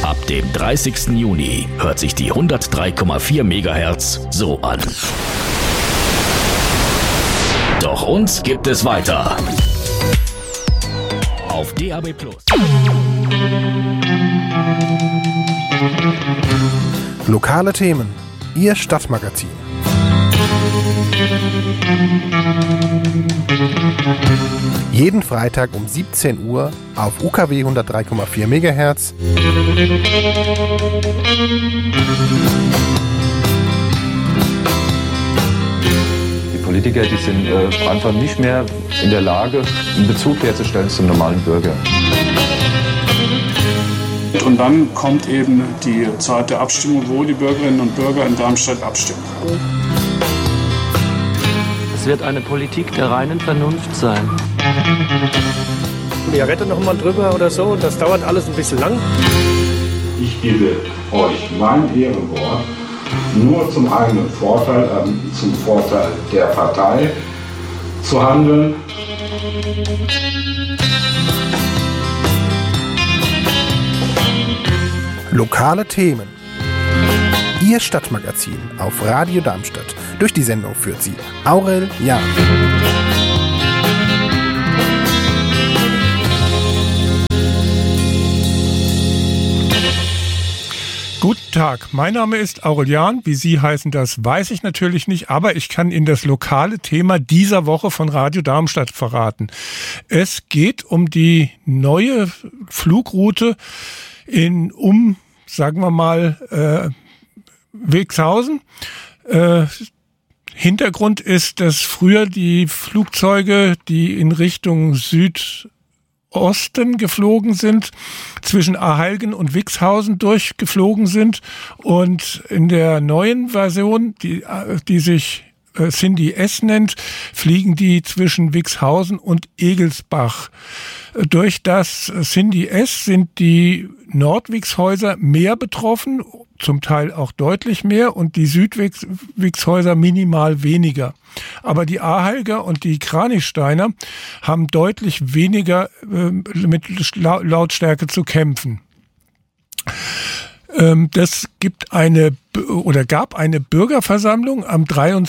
Ab dem 30. Juni hört sich die 103,4 MHz so an. Doch uns gibt es weiter. Auf DAB+. Lokale Themen, Ihr Stadtmagazin. Jeden Freitag um 17 Uhr auf UKW 103,4 MHz. Die Politiker, die sind einfach nicht mehr in der Lage, einen Bezug herzustellen zum normalen Bürger. Und dann kommt eben die Zeit der Abstimmung, wo die Bürgerinnen und Bürger in Darmstadt abstimmen. Es wird eine Politik der reinen Vernunft sein. Ja, rette noch mal drüber oder so, das dauert alles ein bisschen lang. Ich gebe euch mein Ehrenwort, nur zum eigenen Vorteil, zum Vorteil der Partei zu handeln. Lokale Themen. Ihr Stadtmagazin auf Radio Darmstadt. Durch die Sendung führt sie Aurel Jahn. Guten Tag, mein Name ist Aurel Jahn. Wie Sie heißen, das weiß ich natürlich nicht, aber ich kann Ihnen das lokale Thema dieser Woche von Radio Darmstadt verraten. Es geht um die neue Flugroute sagen wir mal, Wixhausen. Hintergrund ist, dass früher die Flugzeuge, die in Richtung Südosten geflogen sind, zwischen Aheilgen und Wixhausen durchgeflogen sind und in der neuen Version, die sich Cindy S nennt, fliegen die zwischen Wixhausen und Egelsbach. Durch das Cindy S sind die Nordwixhäuser mehr betroffen, zum Teil auch deutlich mehr, und die Südwixhäuser minimal weniger. Aber die Aheilger und die Kranichsteiner haben deutlich weniger mit Lautstärke zu kämpfen. Das gab eine Bürgerversammlung am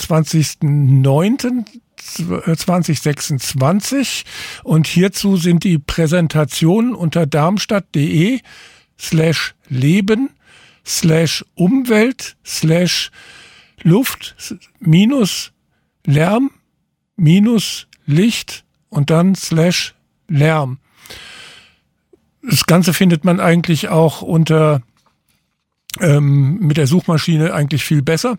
23.09.2026 und hierzu sind die Präsentationen unter darmstadt.de/leben/Luft-Lärm-Licht und dann /Lärm. Das Ganze findet man eigentlich auch mit der Suchmaschine eigentlich viel besser.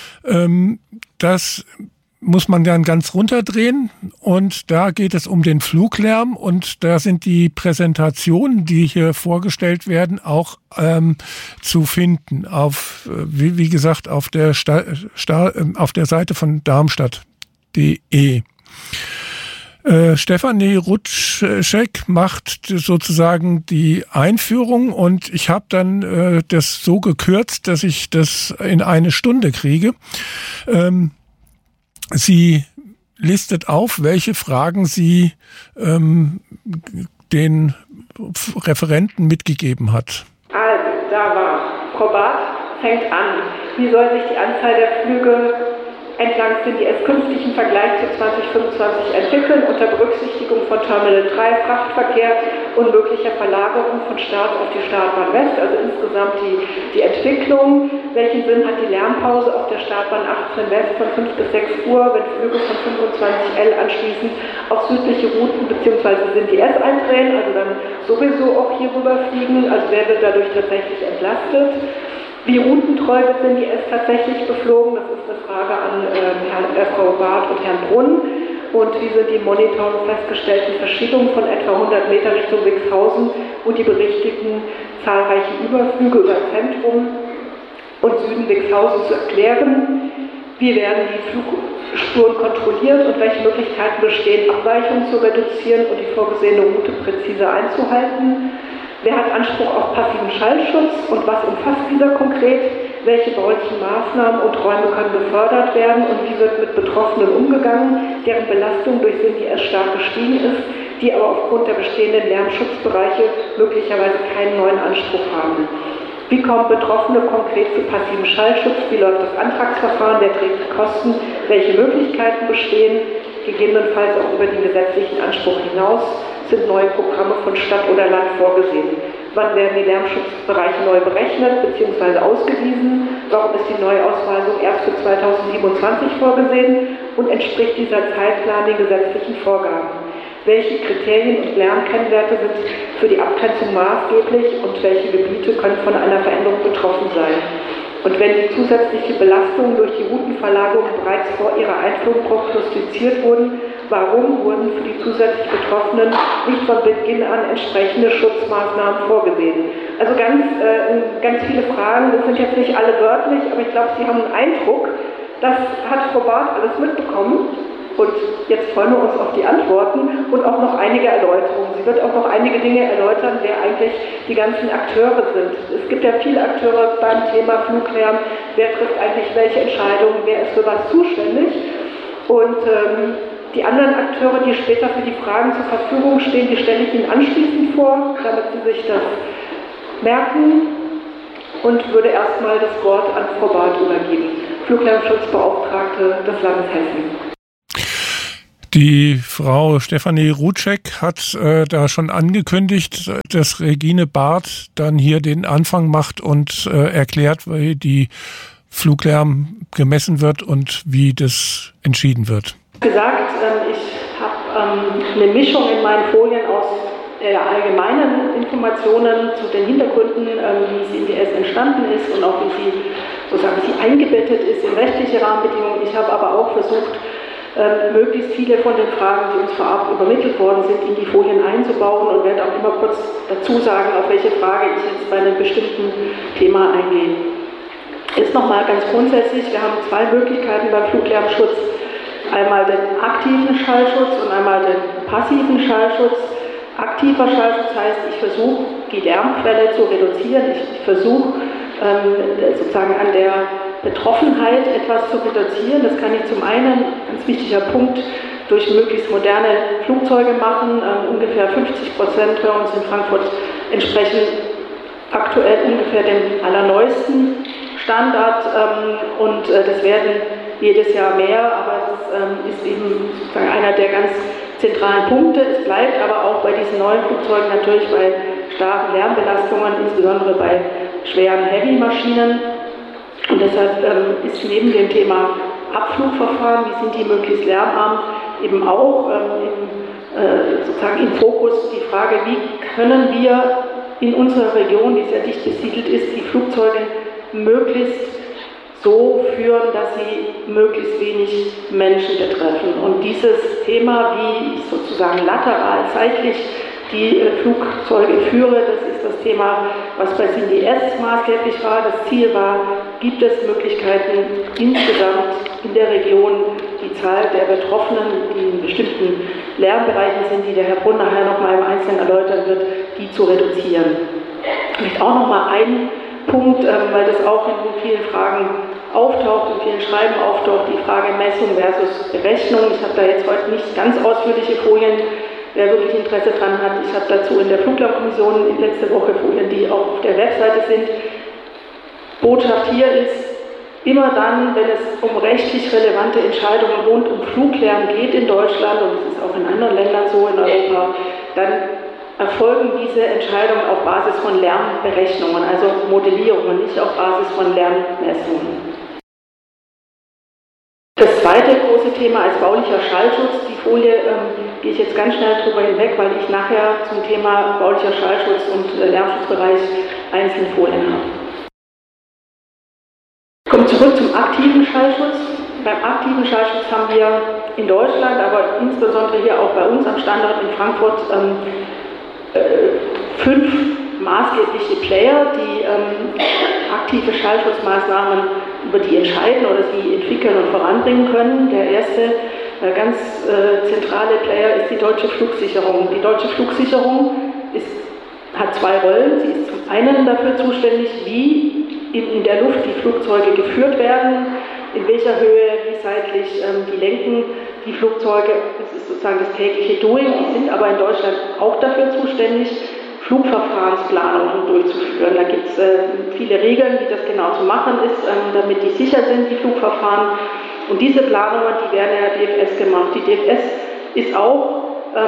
Das muss man dann ganz runterdrehen und da geht es um den Fluglärm und da sind die Präsentationen, die hier vorgestellt werden, auch zu finden wie gesagt, auf der Seite von darmstadt.de. Stefanie Rutschek macht sozusagen die Einführung und ich habe dann das so gekürzt, dass ich das in eine Stunde kriege. Sie listet auf, welche Fragen sie den Referenten mitgegeben hat. Also, da war Frau Barth, fängt an. Wie soll sich die Anzahl der Flüge entlang Cindy S künftig im Vergleich zu 2025 entwickeln, unter Berücksichtigung von Terminal 3, Frachtverkehr und möglicher Verlagerung von Starts auf die Startbahn West, also insgesamt die Entwicklung. Welchen Sinn hat die Lärmpause auf der Startbahn 18 West von 5 bis 6 Uhr, wenn Flüge von 25L anschließend auf südliche Routen bzw. Cindy S eindrehen, also dann sowieso auch hier rüber fliegen, also wer wird dadurch tatsächlich entlastet? Wie routentreu wird Cindy S tatsächlich beflogen? Das ist eine Frage an Frau Barth und Herrn Brunn. Und wie sind die Monitoren festgestellten Verschiebungen von etwa 100 Meter Richtung Wixhausen und die berichtigten zahlreichen Überflüge über Zentrum und Süden Wixhausen zu erklären? Wie werden die Flugspuren kontrolliert und welche Möglichkeiten bestehen, Abweichungen zu reduzieren und die vorgesehene Route präzise einzuhalten? Wer hat Anspruch auf passiven Schallschutz und was umfasst dieser konkret? Welche baulichen Maßnahmen und Räume können befördert werden und wie wird mit Betroffenen umgegangen, deren Belastung durch Cindy S stark gestiegen ist? die aber aufgrund der bestehenden Lärmschutzbereiche möglicherweise keinen neuen Anspruch haben. Wie kommen Betroffene konkret zu passivem Schallschutz? Wie läuft das Antragsverfahren? Wer trägt die Kosten? Welche Möglichkeiten bestehen? Gegebenenfalls auch über den gesetzlichen Anspruch hinaus sind neue Programme von Stadt oder Land vorgesehen. Wann werden die Lärmschutzbereiche neu berechnet bzw. ausgewiesen? Warum ist die Neuausweisung erst für 2027 vorgesehen und entspricht dieser Zeitplan den gesetzlichen Vorgaben? Welche Kriterien und Lärmkennwerte sind für die Abgrenzung maßgeblich und welche Gebiete können von einer Veränderung betroffen sein? Und wenn die zusätzliche Belastungen durch die Routenverlagerung bereits vor ihrer Einführung prognostiziert wurden, warum wurden für die zusätzlich Betroffenen nicht von Beginn an entsprechende Schutzmaßnahmen vorgesehen? Also ganz viele Fragen, das sind jetzt nicht alle wörtlich, aber ich glaube, Sie haben einen Eindruck, das hat Frau Barth alles mitbekommen. Und jetzt freuen wir uns auf die Antworten und auch noch einige Erläuterungen. Sie wird auch noch einige Dinge erläutern, wer eigentlich die ganzen Akteure sind. Es gibt ja viele Akteure beim Thema Fluglärm. Wer trifft eigentlich welche Entscheidungen? Wer ist für was zuständig? Und die anderen Akteure, die später für die Fragen zur Verfügung stehen, die stelle ich Ihnen anschließend vor, damit Sie sich das merken. Und würde erstmal das Wort an Frau Barth übergeben, Fluglärmschutzbeauftragte des Landes Hessen. Die Frau Stefanie Rutschek hat da schon angekündigt, dass Regine Barth dann hier den Anfang macht und erklärt, wie die Fluglärm gemessen wird und wie das entschieden wird. Gesagt, ich habe eine Mischung in meinen Folien aus allgemeinen Informationen zu den Hintergründen, wie das INDS entstanden ist und auch wie sie eingebettet ist in rechtliche Rahmenbedingungen. Ich habe aber auch versucht, möglichst viele von den Fragen, die uns vorab übermittelt worden sind, in die Folien einzubauen und werde auch immer kurz dazu sagen, auf welche Frage ich jetzt bei einem bestimmten Thema eingehe. Jetzt nochmal ganz grundsätzlich, wir haben zwei Möglichkeiten beim Fluglärmschutz. Einmal den aktiven Schallschutz und einmal den passiven Schallschutz. Aktiver Schallschutz heißt, ich versuche, die Lärmquelle zu reduzieren. Ich versuche, sozusagen an der Betroffenheit etwas zu reduzieren. Das kann ich zum einen, ganz wichtiger Punkt, durch möglichst moderne Flugzeuge machen. Ungefähr 50% bei uns in Frankfurt entsprechen aktuell ungefähr dem allerneuesten Standard. Und das werden jedes Jahr mehr, aber das ist eben sozusagen einer der ganz zentralen Punkte. Es bleibt aber auch bei diesen neuen Flugzeugen natürlich bei starken Lärmbelastungen, insbesondere bei schweren Heavy-Maschinen. Und deshalb ist neben dem Thema Abflugverfahren, wie sind die möglichst lärmarm, eben auch sozusagen im Fokus die Frage, wie können wir in unserer Region, die sehr dicht besiedelt ist, die Flugzeuge möglichst so führen, dass sie möglichst wenig Menschen betreffen. Und dieses Thema, wie ich sozusagen lateral, zeitlich die Flugzeuge führe, das ist das Thema, was bei INDS maßgeblich war. Das Ziel war, gibt es Möglichkeiten, insgesamt in der Region die Zahl der Betroffenen, die in bestimmten Lärmbereichen sind, die der Herr Brunn nachher nochmal im Einzelnen erläutern wird, die zu reduzieren. Vielleicht auch nochmal ein Punkt, weil das auch in vielen Fragen auftaucht, in vielen Schreiben auftaucht, die Frage Messung versus Berechnung. Ich habe da jetzt heute nicht ganz ausführliche Folien, wer wirklich Interesse dran hat. Ich habe dazu in der Fluglärmkommission letzte Woche Folien, die auch auf der Webseite sind. Botschaft hier ist, immer dann, wenn es um rechtlich relevante Entscheidungen rund um Fluglärm geht in Deutschland, und es ist auch in anderen Ländern so in Europa, dann erfolgen diese Entscheidungen auf Basis von Lärmberechnungen, also Modellierungen, nicht auf Basis von Lärmmessungen. Das zweite große Thema ist baulicher Schallschutz. Die Folie gehe ich jetzt ganz schnell drüber hinweg, weil ich nachher zum Thema baulicher Schallschutz und Lärmschutzbereich einzelne Folien habe. Kommen zurück zum aktiven Schallschutz. Beim aktiven Schallschutz haben wir in Deutschland, aber insbesondere hier auch bei uns am Standort in Frankfurt 5 maßgebliche Player, die aktive Schallschutzmaßnahmen über die entscheiden oder sie entwickeln und voranbringen können. Der erste ganz zentrale Player ist die Deutsche Flugsicherung. Die Deutsche Flugsicherung hat 2 Rollen. Sie ist zum einen dafür zuständig, wie in der Luft die Flugzeuge geführt werden, in welcher Höhe, wie seitlich die Lenken die Flugzeuge, das ist sozusagen das tägliche Doing, die sind aber in Deutschland auch dafür zuständig, Flugverfahrensplanungen durchzuführen. Da gibt es viele Regeln, wie das genau zu machen ist, damit die sicher sind, die Flugverfahren. Und diese Planungen, die werden in der DFS gemacht. Die DFS ist auch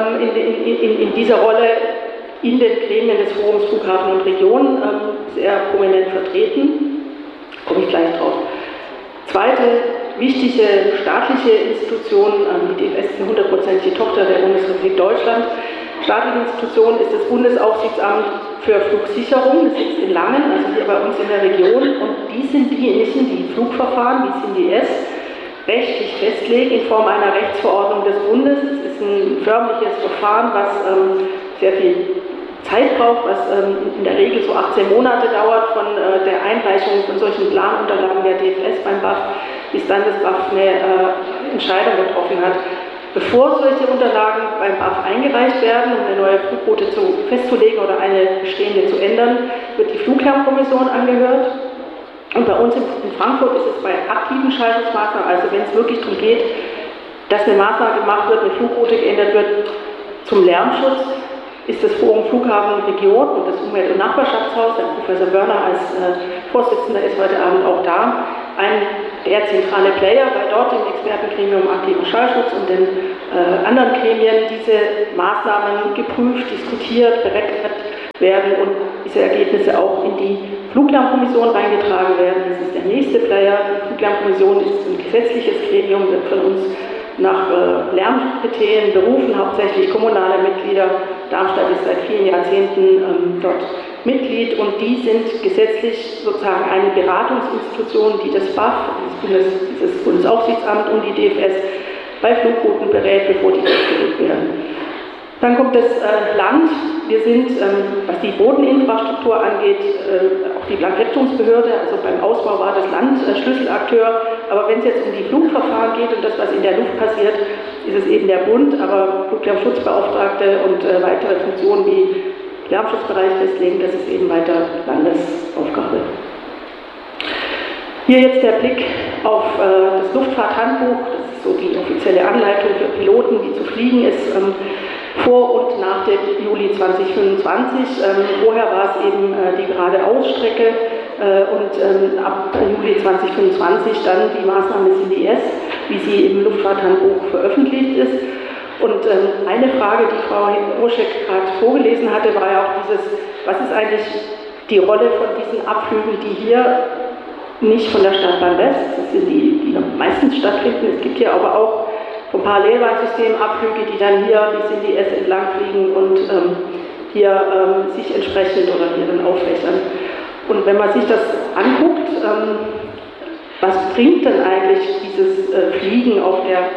in dieser Rolle in den Gremien des Forums Flughafen und Region sehr prominent vertreten. Komme ich gleich drauf. Zweite wichtige staatliche Institution, die DFS ist eine 100%ige Tochter der Bundesrepublik Deutschland. Staatliche Institution ist das Bundesaufsichtsamt für Flugsicherung, das sitzt in Langen, also hier bei uns in der Region. Und die sind diejenigen, die Flugverfahren, wie das rechtlich festlegen in Form einer Rechtsverordnung des Bundes. Es ist ein förmliches Verfahren, was sehr viel Zeit braucht, was in der Regel so 18 Monate dauert von der Einreichung von solchen Planunterlagen der DFS beim BAF, bis dann das BAF eine Entscheidung getroffen hat. Bevor solche Unterlagen beim BAF eingereicht werden, um eine neue Flugroute festzulegen oder eine bestehende zu ändern, wird die Fluglärmkommission angehört. Und bei uns in Frankfurt ist es bei aktiven Schallschutzmaßnahmen, also wenn es wirklich darum geht, dass eine Maßnahme gemacht wird, eine Flugroute geändert wird zum Lärmschutz, ist das Forum Flughafen Region und das Umwelt- und Nachbarschaftshaus, der Professor Börner als Vorsitzender ist heute Abend auch da, der zentrale Player, weil dort im Expertengremium aktiven Schallschutz und den anderen Gremien diese Maßnahmen geprüft, diskutiert, berechnet werden und diese Ergebnisse auch in die Fluglärmkommission reingetragen werden. Das ist der nächste Player. Die Fluglärmkommission ist ein gesetzliches Gremium, wird von uns nach Lärmkriterien berufen, hauptsächlich kommunale Mitglieder. Darmstadt ist seit vielen Jahrzehnten dort Mitglied und die sind gesetzlich sozusagen eine Beratungsinstitution, die das BAF, das Bundesaufsichtsamt und die DFS bei Flugrouten berät, bevor die festgelegt werden. Dann kommt das Land. Wir sind, was die Bodeninfrastruktur angeht, auch die Landwirtschaftsbehörde, also beim Ausbau war das Land Schlüsselakteur. Aber wenn es jetzt um die Flugverfahren geht und das, was in der Luft passiert, ist es eben der Bund, aber Fluglärmschutzbeauftragte und weitere Funktionen wie Lärmschutzbereich festlegen, das ist eben weiter Landesaufgabe. Hier jetzt der Blick auf das Luftfahrthandbuch, das ist so die offizielle Anleitung für Piloten, wie zu fliegen ist, vor und nach dem Juli 2025. Vorher war es eben die Geradeausstrecke und ab Juli 2025 dann die Maßnahme CDS, wie sie im Luftfahrthandbuch veröffentlicht ist. Und eine Frage, die Frau Roschek gerade vorgelesen hatte, war ja auch dieses, was ist eigentlich die Rolle von diesen Abflügen, die hier nicht von der Stadtbahn West, das sind die meistens stattfinden. Es gibt hier aber auch vom Parallelbahnsystem Abflüge, die dann hier die CDS entlang fliegen und hier sich entsprechend oder hier dann aufwässern. Und wenn man sich das anguckt, was bringt denn eigentlich dieses Fliegen auf der,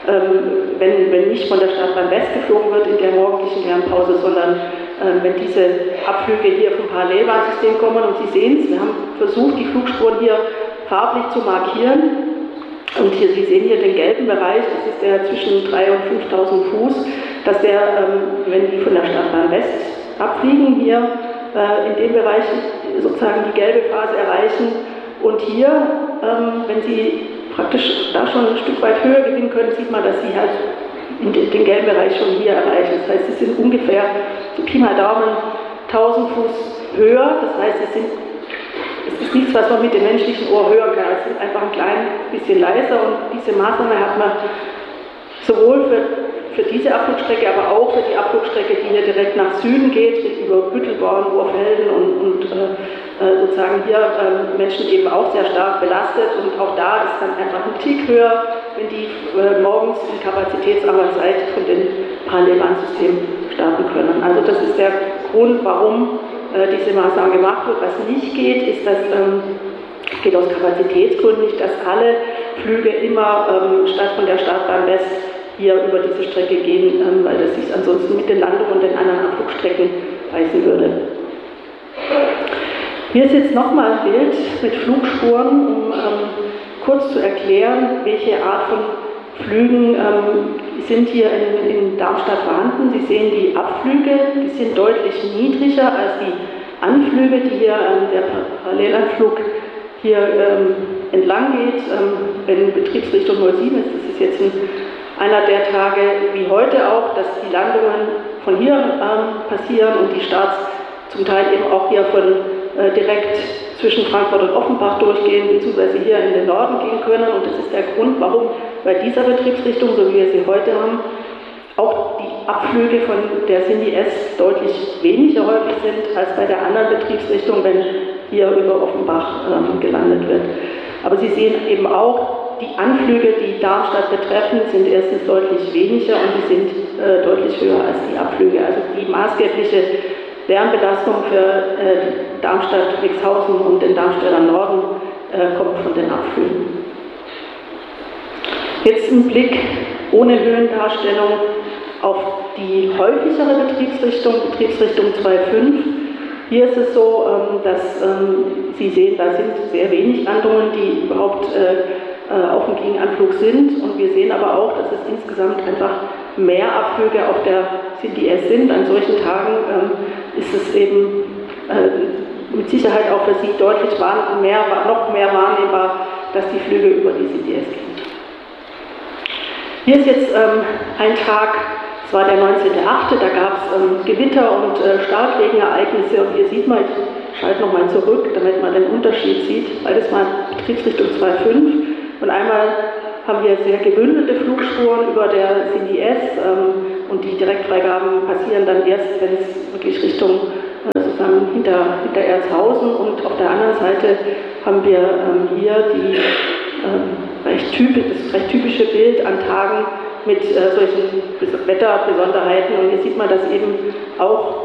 wenn nicht von der Stadtbahn West geflogen wird in der morgendlichen Lärmpause, sondern wenn diese Abflüge hier vom Parallelbahnsystem kommen und Sie sehen es, wir haben versucht, die Flugspuren hier farblich zu markieren. Und hier, Sie sehen hier den gelben Bereich, das ist der zwischen 3.000 und 5.000 Fuß, dass der, wenn die von der Stadtbahn West abfliegen, hier in dem Bereich sozusagen die gelbe Phase erreichen. Und hier, wenn Sie praktisch da schon ein Stück weit höher gewinnen können, sieht man, dass Sie halt den gelben Bereich schon hier erreichen. Das heißt, Sie sind ungefähr, so Pi mal Daumen, 1.000 Fuß höher. Das heißt, es ist nichts, was man mit dem menschlichen Ohr hören kann. Es ist einfach ein klein bisschen leiser und diese Maßnahme hat man sowohl für diese Abflugstrecke, aber auch für die Abflugstrecke, die hier direkt nach Süden geht, über Büttelborn, Urfelden und sozusagen hier Menschen eben auch sehr stark belastet und auch da ist dann einfach ein Tick höher, wenn die morgens in kapazitätsarmer Zeit von dem Parallelbahnsystem starten können. Also das ist der Grund, warum diese Maßnahme gemacht wird. Was nicht geht, ist, dass geht aus Kapazitätsgründen nicht, dass alle Flüge immer statt von der Startbahn West hier über diese Strecke gehen, weil das sich ansonsten mit den Landungen und den anderen Abflugstrecken reißen würde. Hier ist jetzt nochmal ein Bild mit Flugspuren, um kurz zu erklären, welche Art von Flügen sind hier in Darmstadt vorhanden. Sie sehen die Abflüge, die sind deutlich niedriger als die Anflüge, die hier der Parallelanflug hier entlang geht. Wenn Betriebsrichtung 07 ist, das ist jetzt ein einer der Tage wie heute auch, dass die Landungen von hier passieren und die Starts zum Teil eben auch hier von direkt zwischen Frankfurt und Offenbach durchgehen, beziehungsweise hier in den Norden gehen können. Und das ist der Grund, warum bei dieser Betriebsrichtung, so wie wir sie heute haben, auch die Abflüge von der Cindy S deutlich weniger häufig sind als bei der anderen Betriebsrichtung, wenn hier über Offenbach gelandet wird. Aber Sie sehen eben auch, die Anflüge, die Darmstadt betreffen, sind erstens deutlich weniger und sie sind deutlich höher als die Abflüge. Also die maßgebliche Lärmbelastung für Darmstadt, Wixhausen und den Darmstädter Norden kommt von den Abflügen. Jetzt ein Blick ohne Höhendarstellung auf die häufigere Betriebsrichtung 2.5. Hier ist es so, dass Sie sehen, da sind sehr wenig Landungen, die überhaupt auf dem Gegenanflug sind. Und wir sehen aber auch, dass es insgesamt einfach mehr Abflüge auf der Cindy S sind. An solchen Tagen ist es eben mit Sicherheit auch für Sie deutlich noch mehr wahrnehmbar, dass die Flüge über die Cindy S gehen. Hier ist jetzt ein Tag, es war der 19.8., da gab es Gewitter und Starkregenereignisse und hier sieht man, ich schalte nochmal zurück, damit man den Unterschied sieht, beides mal Betriebsrichtung 2.5 und einmal haben wir sehr gebündelte Flugspuren über der Cindy S und die Direktfreigaben passieren dann erst, wenn es wirklich Richtung sozusagen hinter Erzhausen und auf der anderen Seite haben wir hier das recht typische Bild an Tagen mit solchen Wetterbesonderheiten und hier sieht man, dass eben auch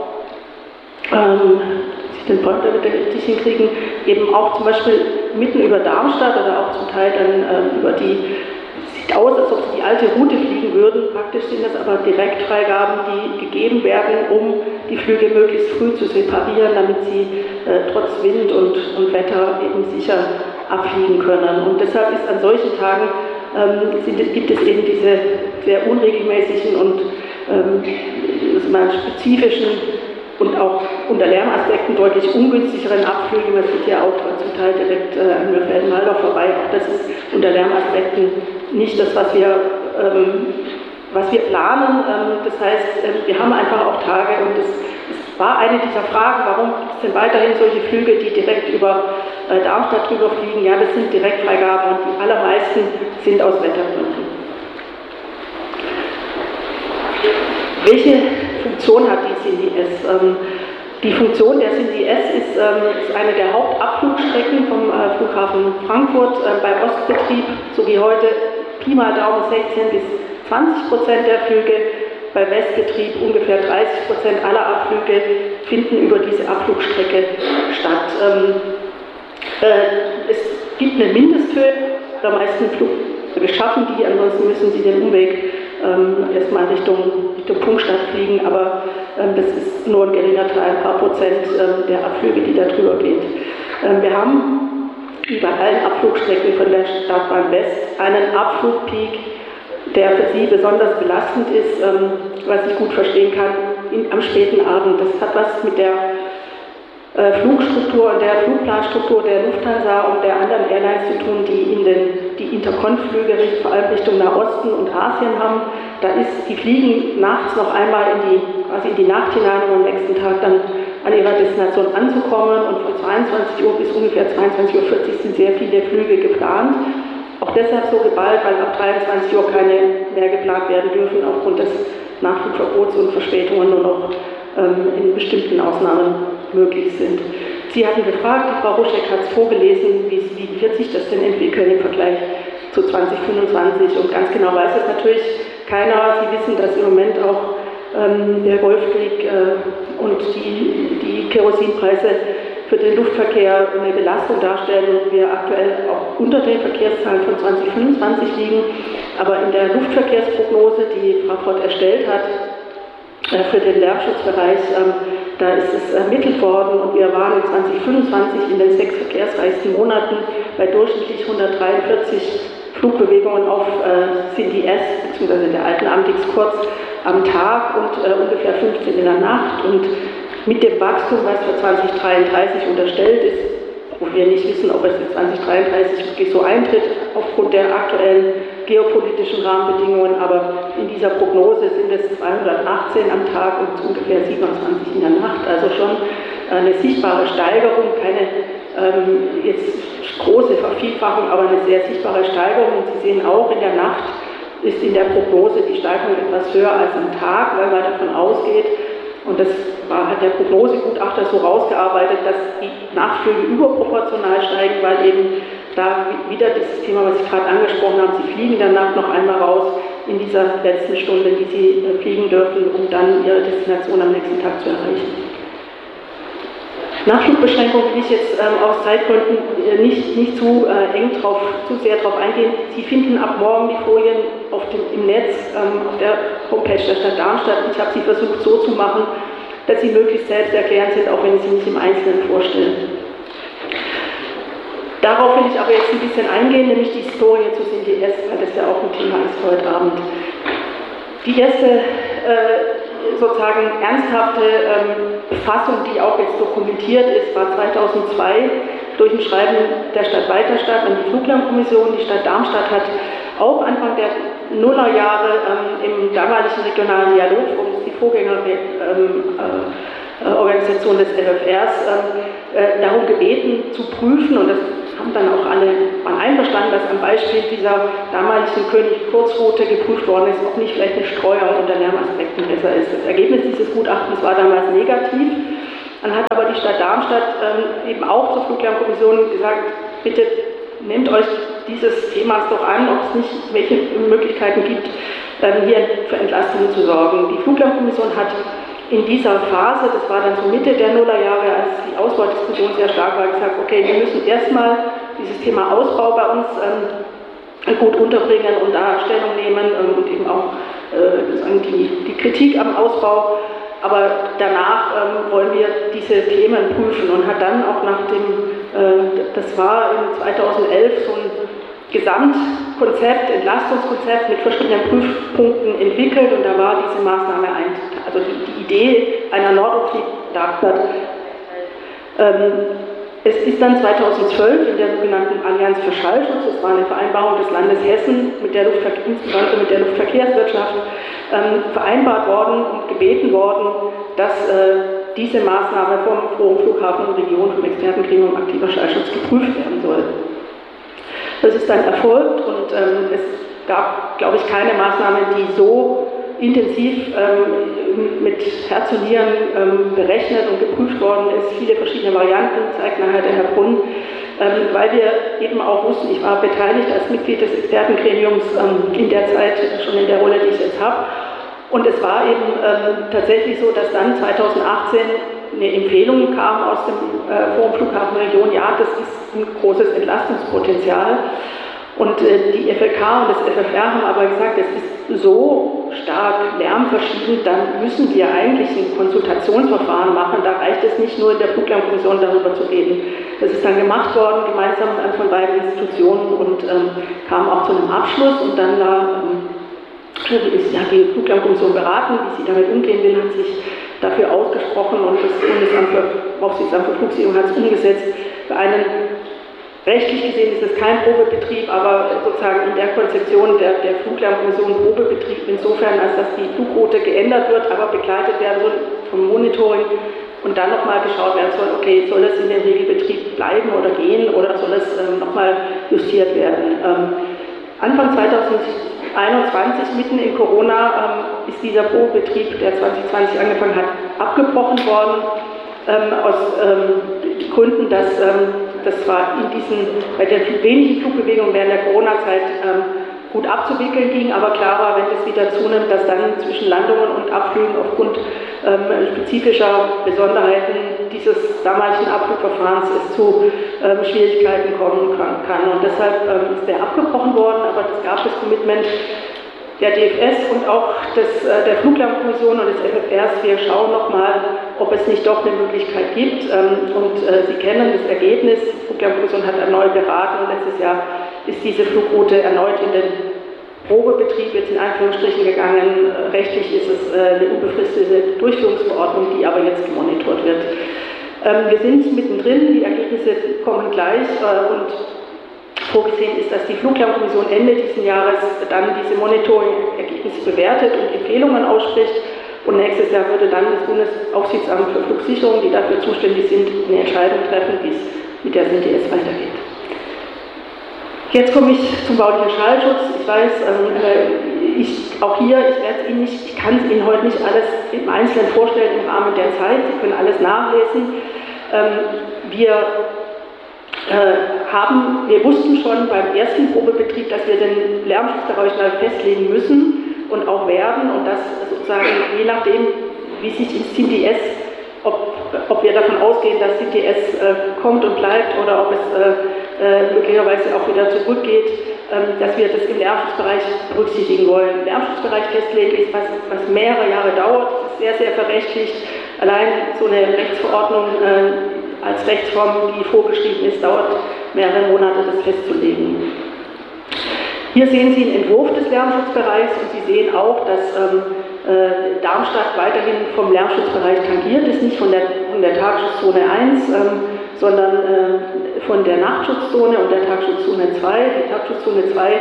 sich den Pointer bitte richtig hinkriegen, eben auch zum Beispiel mitten über Darmstadt oder auch zum Teil dann über sieht aus, als ob sie die alte Route fliegen würden. Praktisch sind das aber Direktfreigaben, die gegeben werden, um die Flüge möglichst früh zu separieren, damit sie trotz Wind und Wetter eben sicher abfliegen können. Und deshalb ist an solchen Tagen gibt es eben diese sehr unregelmäßigen und spezifischen und auch unter Lärmaspekten deutlich ungünstigeren Abflüge. Man sieht ja auch zum Teil direkt an Mürfelden-Haldorf vorbei. Auch das ist unter Lärmaspekten nicht das, was wir planen. Das heißt, wir haben einfach auch Tage und es war eine dieser Fragen, warum gibt es denn weiterhin solche Flüge, die direkt über Darmstadt drüber fliegen? Ja, das sind Direktfreigaben und die allermeisten sind aus Wettergründen. Welche Funktion hat die Cindy S? Die Funktion der Cindy S ist eine der Hauptabflugstrecken vom Flughafen Frankfurt beim Ostbetrieb, so wie heute Pi mal Daumen 16 bis 20% der Flüge. Bei Westbetrieb ungefähr 30% aller Abflüge finden über diese Abflugstrecke statt. Es gibt eine Mindesthöhe, der meisten Flüge schaffen die, ansonsten müssen sie den Umweg erstmal Richtung Punktstadt fliegen, aber das ist nur ein geringer Teil, ein paar Prozent der Abflüge, die da drüber geht. Wir haben wie bei allen Abflugstrecken von der Stadtbahn West einen Abflugpeak, der für Sie besonders belastend ist, was ich gut verstehen kann, am späten Abend. Das hat was mit der Flugstruktur und der Flugplanstruktur der Lufthansa und der anderen Airlines zu tun, die Interkonflüge vor allem Richtung Nahosten und Asien haben. Die fliegen nachts noch einmal quasi in die Nacht hinein, um am nächsten Tag dann an ihrer Destination anzukommen. Und von 22 Uhr bis ungefähr 22:40 Uhr sind sehr viele Flüge geplant. Auch deshalb so geballt, weil ab 23 Uhr keine mehr geplant werden dürfen, aufgrund des Nachflugverbots und Verspätungen nur noch in bestimmten Ausnahmen möglich sind. Sie hatten gefragt, die Frau Ruschek hat es vorgelesen, wie wird sich das denn entwickeln im Vergleich zu 2025? Und ganz genau weiß es natürlich keiner. Sie wissen, dass im Moment auch der Golfkrieg und die Kerosinpreise für den Luftverkehr eine Belastung darstellen und wir aktuell auch unter den Verkehrszahlen von 2025 liegen. Aber in der Luftverkehrsprognose, die Fraport erstellt hat, für den Lärmschutzbereich, da ist es ermittelt worden und wir waren in 2025 in den 6 verkehrsreichsten Monaten bei durchschnittlich 143 Flugbewegungen auf Cindy S bzw. der alten Amtix kurz am Tag und ungefähr 15 in der Nacht. Und mit dem Wachstum, was für 2033 unterstellt ist, wo wir nicht wissen, ob es in 2033 wirklich so eintritt, aufgrund der aktuellen geopolitischen Rahmenbedingungen, aber in dieser Prognose sind es 218 am Tag und ungefähr 27 in der Nacht, also schon eine sichtbare Steigerung, keine jetzt große Vervielfachung, aber eine sehr sichtbare Steigerung. Und Sie sehen auch, in der Nacht ist in der Prognose die Steigerung etwas höher als am Tag, weil man davon ausgeht, und das hat der Prognosegutachter so rausgearbeitet, dass die Nachtflüge überproportional steigen, weil eben da wieder dieses Thema, was Sie gerade angesprochen haben, Sie fliegen danach noch einmal raus in dieser letzten Stunde, die Sie fliegen dürfen, um dann Ihre Destination am nächsten Tag zu erreichen. Nachflugbeschränkungen will ich jetzt aus Zeitgründen nicht zu sehr drauf eingehen. Sie finden ab morgen die Folien im Netz auf der Homepage der Stadt Darmstadt. Ich habe sie versucht so zu machen, dass sie möglichst selbsterklärend sind, auch wenn ich sie nicht im Einzelnen vorstelle. Darauf will ich aber jetzt ein bisschen eingehen, nämlich die Historie zu CDS, weil das ja auch ein Thema ist heute Abend. Die erste sozusagen ernsthafte Fassung, die auch jetzt dokumentiert ist, war 2002 durch ein Schreiben der Stadt Weiterstadt an die Fluglärmkommission. Die Stadt Darmstadt hat auch Anfang der Nullerjahre im damaligen regionalen Dialogforum, die Vorgängerorganisation des FFRs, darum gebeten zu prüfen, und das haben dann auch alle einverstanden, dass am Beispiel dieser damaligen König-Kurzroute geprüft worden ist, ob nicht vielleicht eine Streuung unter Lärmaspekten besser ist. Das Ergebnis dieses Gutachtens war damals negativ. Dann hat aber die Stadt Darmstadt eben auch zur Fluglärmkommission gesagt, bitte nehmt euch dieses Themas doch an, ob es nicht welche Möglichkeiten gibt, hier für Entlastungen zu sorgen. Die Fluglärmkommission hat in dieser Phase, das war dann so Mitte der Nullerjahre, als die Ausbaudiskussion sehr stark war, gesagt, okay, wir müssen erstmal dieses Thema Ausbau bei uns gut unterbringen und da Stellung nehmen und eben auch die Kritik am Ausbau. Aber danach wollen wir diese Themen prüfen und hat dann auch nach dem, das war in 2011 so ein Gesamtkonzept, Entlastungskonzept mit verschiedenen Prüfpunkten entwickelt, und da war diese Maßnahme also die Idee einer Nordostflug-Darmstadt. Es ist dann 2012 in der sogenannten Allianz für Schallschutz, das war eine Vereinbarung des Landes Hessen, insbesondere mit der Luftverkehrswirtschaft, vereinbart worden und gebeten worden, dass diese Maßnahme vom Forum Flughafen und Region vom Expertengremium aktiver Schallschutz geprüft werden soll. Das ist dann erfolgt, und es gab, glaube ich, keine Maßnahme, die so intensiv mit Herz und Nieren berechnet und geprüft worden ist. Viele verschiedene Varianten, zeigt nachher der Herr Brunn, weil wir eben auch wussten, ich war beteiligt als Mitglied des Expertengremiums in der Zeit, schon in der Rolle, die ich jetzt habe. Und es war eben tatsächlich so, dass dann 2018 eine Empfehlung kam aus dem Forum Flughafen Region, ja, das ist ein großes Entlastungspotenzial. Und die FLK und das FFR haben aber gesagt, es ist so stark lärmverschiebend, dann müssen wir eigentlich ein Konsultationsverfahren machen. Da reicht es nicht nur in der Fluglärmkommission darüber zu reden. Das ist dann gemacht worden, gemeinsam von beiden Institutionen, und kam auch zu einem Abschluss. Und dann hat die Fluglärmkommission beraten, wie sie damit umgehen will, hat sich dafür ausgesprochen, und das Aufsichtsamt für Flugsicherung hat es umgesetzt. Für einen rechtlich gesehen ist es kein Probebetrieb, aber sozusagen in der Konzeption der Fluglärmkommission Probebetrieb insofern, als dass die Flugroute geändert wird, aber begleitet werden soll vom Monitoring und dann nochmal geschaut werden soll, okay, soll es in den Regelbetrieb bleiben oder gehen oder soll es nochmal justiert werden. Anfang 2021, mitten in Corona, ist dieser Probebetrieb, der 2020 angefangen hat, abgebrochen worden, aus Gründen, dass das war bei der wenigen Flugbewegung während der Corona-Zeit gut abzuwickeln ging, aber klar war, wenn das wieder zunimmt, dass dann zwischen Landungen und Abflügen aufgrund spezifischer Besonderheiten dieses damaligen Abflugverfahrens es zu Schwierigkeiten kommen kann. Und deshalb ist der abgebrochen worden, aber es gab das Commitment der DFS und auch der Fluglärmkommission und des FFRs. Wir schauen nochmal, ob es nicht doch eine Möglichkeit gibt. Und Sie kennen das Ergebnis. Die Fluglärmkommission hat erneut beraten. Letztes Jahr ist diese Flugroute erneut in den Probebetrieb, jetzt in Anführungsstrichen, gegangen. Rechtlich ist es eine unbefristete Durchführungsverordnung, die aber jetzt gemonitort wird. Wir sind mittendrin, die Ergebnisse kommen gleich und Vorgesehen ist, dass die Fluglärmkommission Ende dieses Jahres dann diese Monitoring-Ergebnisse bewertet und Empfehlungen ausspricht. Und nächstes Jahr würde dann das Bundesaufsichtsamt für Flugsicherung, die dafür zuständig sind, eine Entscheidung treffen, wie es mit der SINDS weitergeht. Jetzt komme ich zum baulichen Schallschutz. Ich weiß, ich kann es Ihnen heute nicht alles im Einzelnen vorstellen im Rahmen der Zeit. Sie können alles nachlesen. Wir wussten schon beim ersten Probebetrieb, dass wir den Lärmschutzbereich neu festlegen müssen und auch werden, und das sozusagen je nachdem, wie sich ins CDS, ob wir davon ausgehen, dass CDS kommt und bleibt oder ob es möglicherweise auch wieder zurückgeht, dass wir das im Lärmschutzbereich berücksichtigen wollen. Lärmschutzbereich festlegen ist was mehrere Jahre dauert, das ist sehr, sehr verrechtlicht. Allein so eine Rechtsverordnung als Rechtsform, die vorgeschrieben ist, dauert mehrere Monate, das festzulegen. Hier sehen Sie einen Entwurf des Lärmschutzbereichs und Sie sehen auch, dass Darmstadt weiterhin vom Lärmschutzbereich tangiert ist, nicht von der Tagesschutzzone 1, sondern von der Nachtschutzzone und der Tagesschutzzone 2. Die Tagesschutzzone 2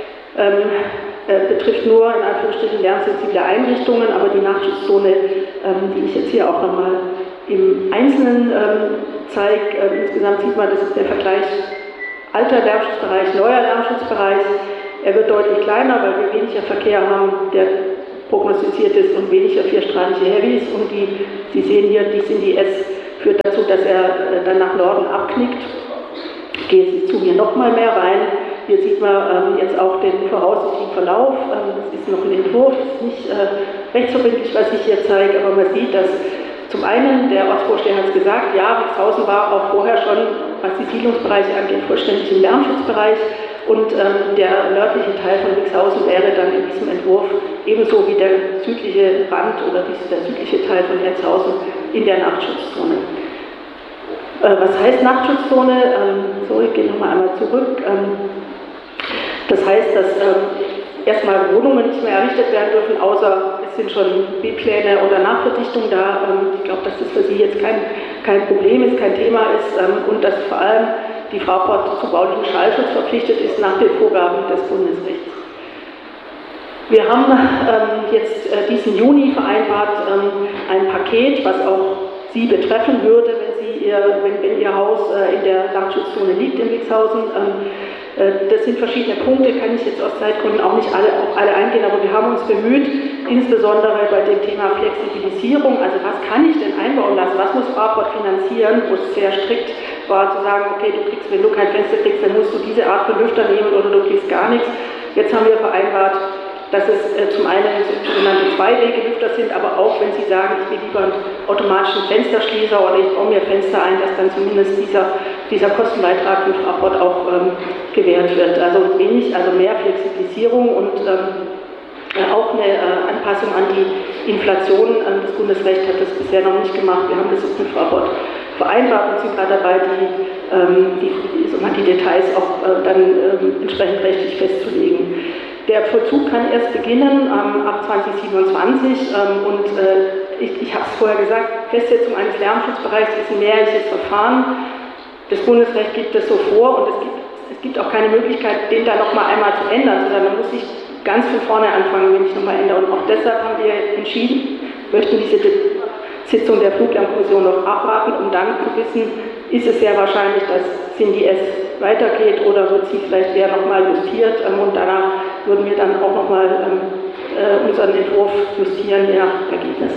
betrifft nur in Anführungsstrichen lärmsensible Einrichtungen, aber die Nachtschutzzone, die ich jetzt hier auch nochmal im Einzelnen zeige, insgesamt sieht man, das ist der Vergleich alter Lärmschutzbereich, neuer Lärmschutzbereich. Er wird deutlich kleiner, weil wir weniger Verkehr haben, der prognostiziert ist, und weniger vierstrahlige Heavys. Und Sie sehen hier, die SINDS führt dazu, dass er dann nach Norden abknickt. Ich gehe jetzt hier nochmal mehr rein. Hier sieht man jetzt auch den voraussichtlichen Verlauf. Das ist noch ein Entwurf, das ist nicht rechtsverbindlich, was ich hier zeige, aber man sieht, dass zum einen, der Ortsvorsteher hat es gesagt, ja, Wixhausen war auch vorher schon, was die Siedlungsbereiche angeht, vollständig im Lärmschutzbereich, und der nördliche Teil von Wixhausen wäre dann in diesem Entwurf ebenso wie der südliche Rand oder der südliche Teil von Herzhausen in der Nachtschutzzone. Was heißt Nachtschutzzone? Ich gehe nochmal einmal zurück. Das heißt, dass erstmal Wohnungen nicht mehr errichtet werden dürfen, außer es sind schon B-Pläne oder Nachverdichtung da. Ich glaube, dass das für Sie jetzt kein Problem ist, kein Thema ist, und dass vor allem die Fraport zu baulichem Schallschutz verpflichtet ist nach den Vorgaben des Bundesrechts. Wir haben jetzt diesen Juni vereinbart ein Paket, was auch Sie betreffen würde, wenn Ihr Haus in der Nachtschutzzone liegt in Wixhausen. Das sind verschiedene Punkte, kann ich jetzt aus Zeitgründen auch nicht auf alle eingehen, aber wir haben uns bemüht, insbesondere bei dem Thema Flexibilisierung, also was kann ich denn einbauen lassen, was muss Fraport finanzieren, wo es sehr strikt war, zu sagen, okay, wenn du kein Fenster kriegst, dann musst du diese Art von Lüfter nehmen oder du kriegst gar nichts. Jetzt haben wir vereinbart, dass es zum einen sogenannte Zweiwegelüfter sind, aber auch, wenn Sie sagen, ich will lieber einen automatischen Fensterschließer oder ich baue mir Fenster ein, dass dann zumindest dieser Kostenbeitrag von Fraport auch gewährt wird. Also mehr Flexibilisierung und auch eine Anpassung an die Inflation. Das Bundesrecht hat das bisher noch nicht gemacht. Wir haben das jetzt mit Fraport vereinbart und sind gerade dabei, die Details auch dann entsprechend rechtlich festzulegen. Der Vollzug kann erst beginnen ab 2027 und ich habe es vorher gesagt, Festsetzung eines Lärmschutzbereichs ist ein mehrjähriges Verfahren. Das Bundesrecht gibt es so vor und es gibt auch keine Möglichkeit, den da nochmal einmal zu ändern, sondern man muss sich ganz von vorne anfangen, wenn ich nochmal ändere. Und auch deshalb haben wir entschieden, möchten diese Sitzung der Fluglärmkommission noch abwarten, um dann zu wissen, ist es sehr wahrscheinlich, dass SINDS weitergeht oder wird sie vielleicht eher nochmal justiert und danach würden wir dann auch nochmal unseren Entwurf justieren, je nach Ergebnis.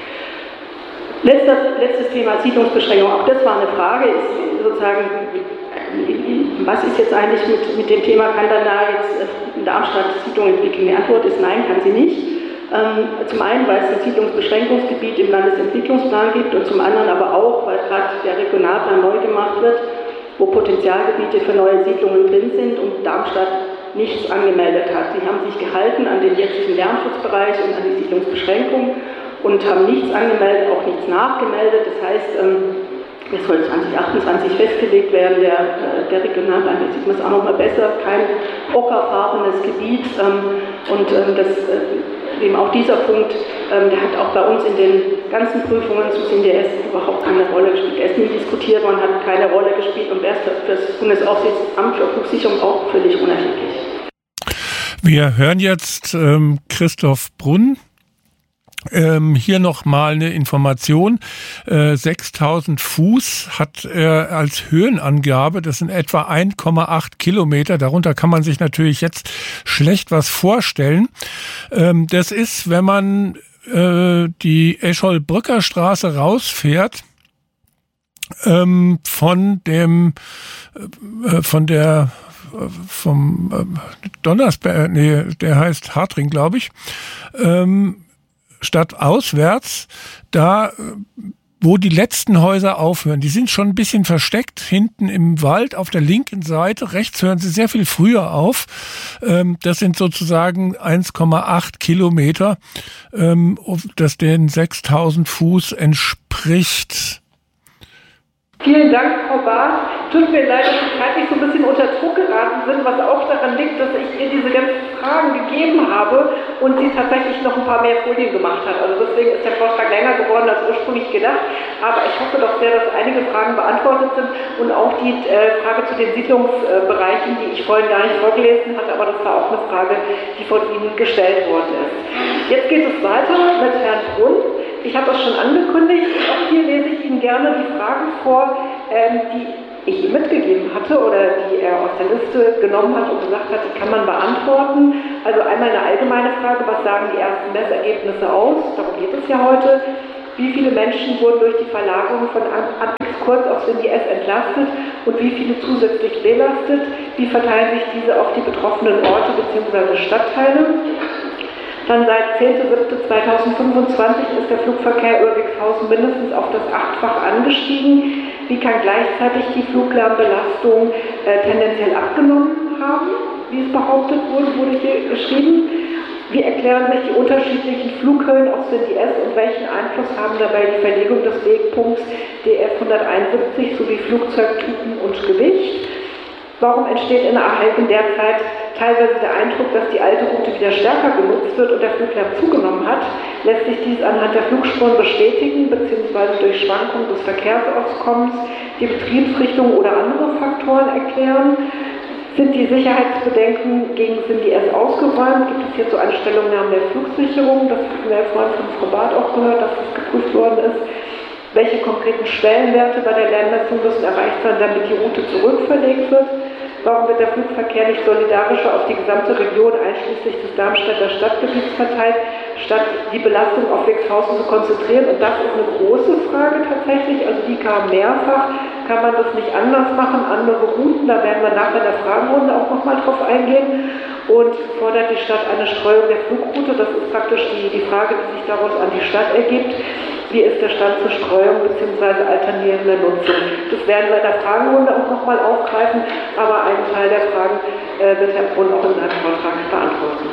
Letztes Thema Siedlungsbeschränkung, auch das war eine Frage, ist sozusagen, was ist jetzt eigentlich mit dem Thema, kann dann da jetzt in Darmstadt Siedlung entwickeln? Die Antwort ist nein, kann sie nicht. Zum einen, weil es ein Siedlungsbeschränkungsgebiet im Landesentwicklungsplan gibt und zum anderen aber auch, weil gerade der Regionalplan neu gemacht wird, wo Potenzialgebiete für neue Siedlungen drin sind und Darmstadt nichts angemeldet hat. Sie haben sich gehalten an den jetzigen Lärmschutzbereich und an die Siedlungsbeschränkung und haben nichts angemeldet, auch nichts nachgemeldet. Das heißt, es soll 2028 festgelegt werden, der Regionalplan, da sieht man es auch nochmal besser, kein ockerfarbenes Gebiet und eben auch dieser Punkt, der hat auch bei uns in den ganzen Prüfungen zu CNDS überhaupt keine Rolle gespielt. Er ist nie diskutiert worden, hat keine Rolle gespielt und wäre für das Bundesaufsichtsamt für Flugsicherung auch völlig unerheblich. Wir hören jetzt Christoph Brunn. Hier nochmal eine Information. 6000 Fuß hat er als Höhenangabe. Das sind etwa 1,8 Kilometer. Darunter kann man sich natürlich jetzt schlecht was vorstellen. Das ist, wenn man die Eschol-Brücker Straße rausfährt, vom Donnersberg, der heißt Hartring, glaube ich, stadtauswärts, da wo die letzten Häuser aufhören. Die sind schon ein bisschen versteckt hinten im Wald auf der linken Seite. Rechts hören sie sehr viel früher auf. Das sind sozusagen 1,8 Kilometer, das den 6000 Fuß entspricht. Vielen Dank, Frau Barth. Tut mir leid, dass Sie zeitlich so ein bisschen unter Druck geraten sind, was auch daran liegt, dass ich ihr diese ganzen Fragen gegeben habe und sie tatsächlich noch ein paar mehr Folien gemacht hat. Also deswegen ist der Vortrag länger geworden als ursprünglich gedacht. Aber ich hoffe doch sehr, dass einige Fragen beantwortet sind und auch die Frage zu den Siedlungsbereichen, die ich vorhin gar nicht vorgelesen hatte, aber das war auch eine Frage, die von Ihnen gestellt worden ist. Jetzt geht es weiter mit Herrn Brunn. Ich habe das schon angekündigt. Auch hier lese ich Ihnen gerne die Fragen vor, die ich ihm mitgegeben hatte oder die er aus der Liste genommen hat und gesagt hat, die kann man beantworten. Also einmal eine allgemeine Frage, was sagen die ersten Messergebnisse aus? Darum geht es ja heute. Wie viele Menschen wurden durch die Verlagerung von Amix kurz auf CNDS entlastet und wie viele zusätzlich belastet? Wie verteilen sich diese auf die betroffenen Orte bzw. Stadtteile? Dann seit 10.07.2025 ist der Flugverkehr über Wixhausen mindestens auf das 8-fach angestiegen. Wie kann gleichzeitig die Fluglärmbelastung tendenziell abgenommen haben, wie es behauptet wurde hier geschrieben? Wie erklären sich die unterschiedlichen Flughöhen auf CNDS und welchen Einfluss haben dabei die Verlegung des Wegpunkts DF 171 sowie Flugzeugtypen und Gewicht? Warum entsteht in Ahalgen derzeit teilweise der Eindruck, dass die alte Route wieder stärker genutzt wird und der Fluglärm zugenommen hat? Lässt sich dies anhand der Flugspuren bestätigen bzw. durch Schwankungen des Verkehrsaufkommens, die Betriebsrichtung oder andere Faktoren erklären? Sind die Sicherheitsbedenken gegen CNDS ausgeräumt? Gibt es hierzu eine Stellungnahme der Flugsicherung? Das hatten wir ja vorhin von Frau Barth auch gehört, dass das geprüft worden ist. Welche konkreten Schwellenwerte bei der Lärmmessung müssen erreicht sein, damit die Route zurückverlegt wird? Warum wird der Flugverkehr nicht solidarischer auf die gesamte Region einschließlich des Darmstädter Stadtgebiets verteilt, statt die Belastung auf Wixhausen zu konzentrieren? Und das ist eine große Frage tatsächlich, also die kam mehrfach. Kann man das nicht anders machen, andere Routen? Da werden wir nachher in der Fragenrunde auch nochmal drauf eingehen. Und fordert die Stadt eine Streuung der Flugroute? Das ist praktisch die Frage, die sich daraus an die Stadt ergibt. Wie ist der Stand zur Streuung bzw. alternierender Nutzung? Das werden wir in der Fragenrunde auch nochmal aufgreifen, aber einen Teil der Fragen wird Herr Brunn auch in seinem Vortrag beantworten.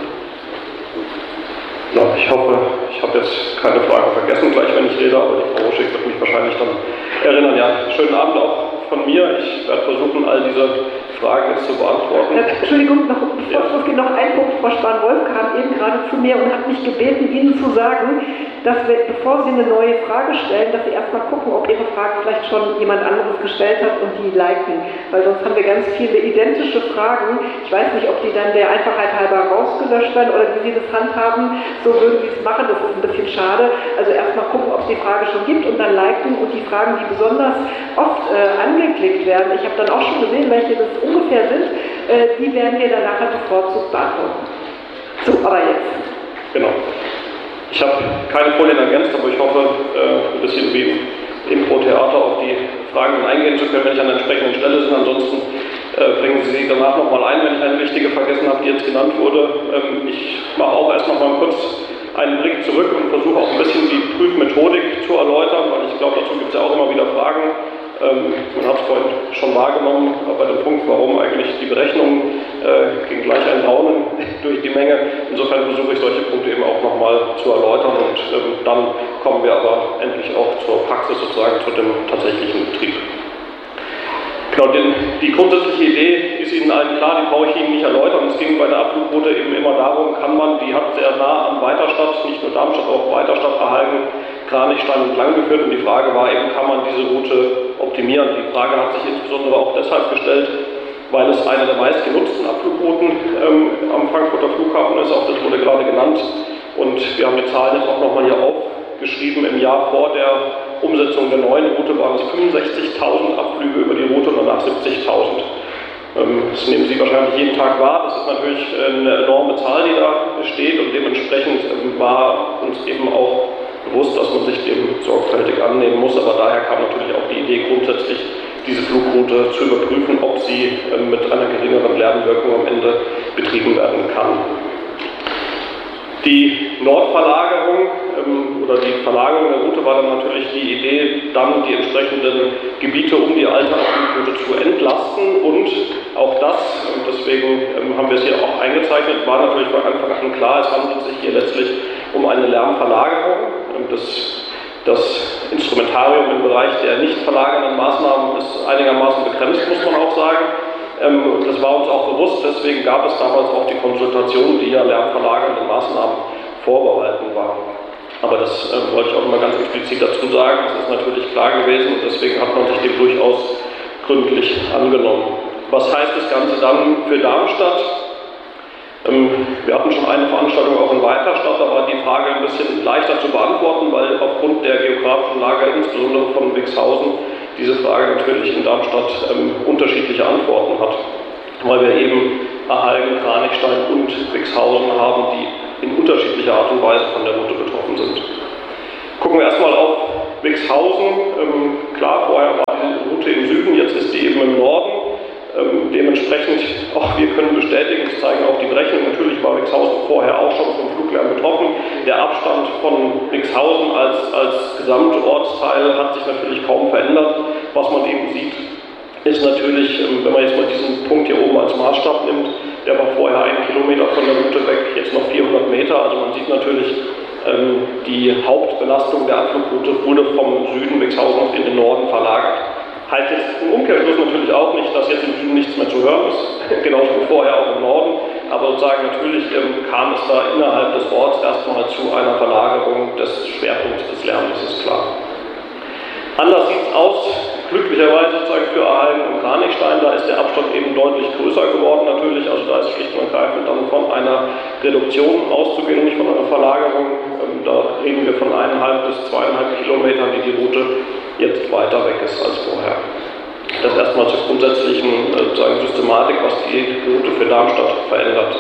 Ja, ich hoffe, ich habe jetzt keine Frage vergessen, gleich wenn ich rede, aber die Frau Schick wird mich wahrscheinlich dann erinnern. Ja, schönen Abend auch von mir. Ich werde versuchen, all diese Fragen jetzt zu beantworten. Entschuldigung, bevor es losgeht, noch ein Punkt. Frau Spahn-Wolf kam eben gerade zu mir und hat mich gebeten, Ihnen zu sagen, dass wir, bevor Sie eine neue Frage stellen, dass Sie erstmal gucken, ob Ihre Frage vielleicht schon jemand anderes gestellt hat und die liken. Weil sonst haben wir ganz viele identische Fragen. Ich weiß nicht, ob die dann der Einfachheit halber rausgelöscht werden oder wie Sie das handhaben. So würden Sie es machen, das ist ein bisschen schade. Also erstmal gucken, ob es die Frage schon gibt und dann liken und die Fragen, die besonders oft angeklickt werden. Ich habe dann auch schon gesehen, welche das ungefähr sind. Die werden wir dann nachher bevorzugt beantworten. So, aber jetzt. Genau. Ich habe keine Folien ergänzt, aber ich hoffe, ein bisschen wie im Impro-Theater auf die Fragen eingehen zu können, wenn ich an der entsprechenden Stelle bin. Ansonsten bringen Sie sie danach nochmal ein, wenn ich eine wichtige vergessen habe, die jetzt genannt wurde. Ich mache auch erst nochmal kurz einen Blick zurück und versuche auch ein bisschen die Prüfmethodik zu erläutern, weil ich glaube, dazu gibt es ja auch immer wieder Fragen. Man hat es vorhin schon wahrgenommen, bei dem Punkt, warum eigentlich die Berechnungen ging gleich ein Raunen durch die Menge. Insofern versuche ich solche Punkte eben auch nochmal zu erläutern und dann kommen wir aber endlich auch zur Praxis sozusagen, zu dem tatsächlichen Betrieb. Genau, die grundsätzliche Idee ist Ihnen allen klar, die brauche ich Ihnen nicht erläutern. Es ging bei der Abflugroute eben immer darum, kann man, die hat sehr nah an Weiterstadt, nicht nur Darmstadt, auch Weiterstadt, Ahalgen, Kranichstein entlang geführt und die Frage war eben, kann man diese Route optimieren? Die Frage hat sich insbesondere auch deshalb gestellt, weil es eine der meistgenutzten Abflugrouten am Frankfurter Flughafen ist, auch das wurde gerade genannt. Und wir haben die Zahlen jetzt auch nochmal hier aufgeschrieben. Im Jahr vor der Umsetzung der neuen Route waren es 65.000 Abflüge über die Route und danach 70.000. Das nehmen Sie wahrscheinlich jeden Tag wahr. Das ist natürlich eine enorme Zahl, die da steht und dementsprechend war uns eben auch bewusst, dass man sich dem sorgfältig annehmen muss. Aber daher kam natürlich auch die Idee, grundsätzlich diese Flugroute zu überprüfen, ob sie mit einer geringeren Lärmwirkung am Ende betrieben werden kann. Die Nordverlagerung oder die Verlagerung der Route war dann natürlich die Idee, dann die entsprechenden Gebiete um die alte Abflugroute zu entlasten und auch das, deswegen haben wir es hier auch eingezeichnet, war natürlich von Anfang an klar, es handelt sich hier letztlich um eine Lärmverlagerung. Das Instrumentarium im Bereich der nicht verlagernden Maßnahmen ist einigermaßen begrenzt, muss man auch sagen. Das war uns auch bewusst, deswegen gab es damals auch die Konsultation, die ja lärmverlagernden Maßnahmen vorbehalten war. Aber das wollte ich auch mal ganz explizit dazu sagen, das ist natürlich klar gewesen und deswegen hat man sich dem durchaus gründlich angenommen. Was heißt das Ganze dann für Darmstadt? Wir hatten schon eine Veranstaltung auch in Weiterstadt, da war die Frage ein bisschen leichter zu beantworten, weil aufgrund der geografischen Lage, insbesondere von Wixhausen, diese Frage natürlich in Darmstadt unterschiedliche Antworten hat, weil wir eben Ahalgen, Kranichstein und Wixhausen haben, die in unterschiedlicher Art und Weise von der Route betroffen sind. Gucken wir erstmal auf Wixhausen. Klar, vorher war die Route im Süden, jetzt ist die eben im Norden. Dementsprechend, auch wir können bestätigen, das zeigen auch die Berechnungen, natürlich war Wixhausen vorher auch schon vom Fluglärm betroffen. Der Abstand von Wixhausen als Gesamtortsteil hat sich natürlich kaum verändert. Was man eben sieht, ist natürlich, wenn man jetzt mal diesen Punkt hier oben als Maßstab nimmt, der war vorher 1 Kilometer von der Route weg, jetzt noch 400 Meter. Also man sieht natürlich, die Hauptbelastung der Abflugroute wurde vom Süden Wixhausen in den Norden verlagert. Heißt jetzt im Umkehrschluss natürlich auch nicht, dass jetzt im Süden nichts mehr zu hören ist, genauso wie vorher auch im Norden, aber sozusagen natürlich kam es da innerhalb des Orts erstmal zu einer Verlagerung des Schwerpunkts des Lärms, das ist klar. Anders sieht es aus, glücklicherweise sozusagen für Ahalgen und Kranichstein, da ist der Abstand eben deutlich größer geworden natürlich, also da ist schlicht und ergreifend dann von einer Reduktion auszugehen, nicht von einer Verlagerung, da reden wir von 1,5 bis 2,5 Kilometern, die die Route jetzt weiter weg ist als vorher. Das erstmal zur grundsätzlichen Systematik, was die Route für Darmstadt verändert.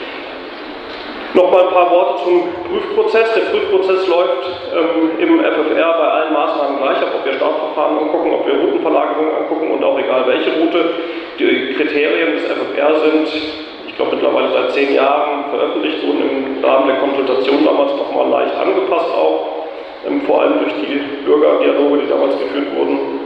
Nochmal ein paar Worte zum Prüfprozess. Der Prüfprozess läuft im FFR bei allen Maßnahmen gleich ab, ob wir Startverfahren angucken, ob wir Routenverlagerungen angucken und auch egal welche Route. Die Kriterien des FFR sind, ich glaube mittlerweile seit 10 Jahren veröffentlicht, wurden im Rahmen der Konsultation damals nochmal leicht angepasst auch. Vor allem durch die Bürgerdialoge, die damals geführt wurden.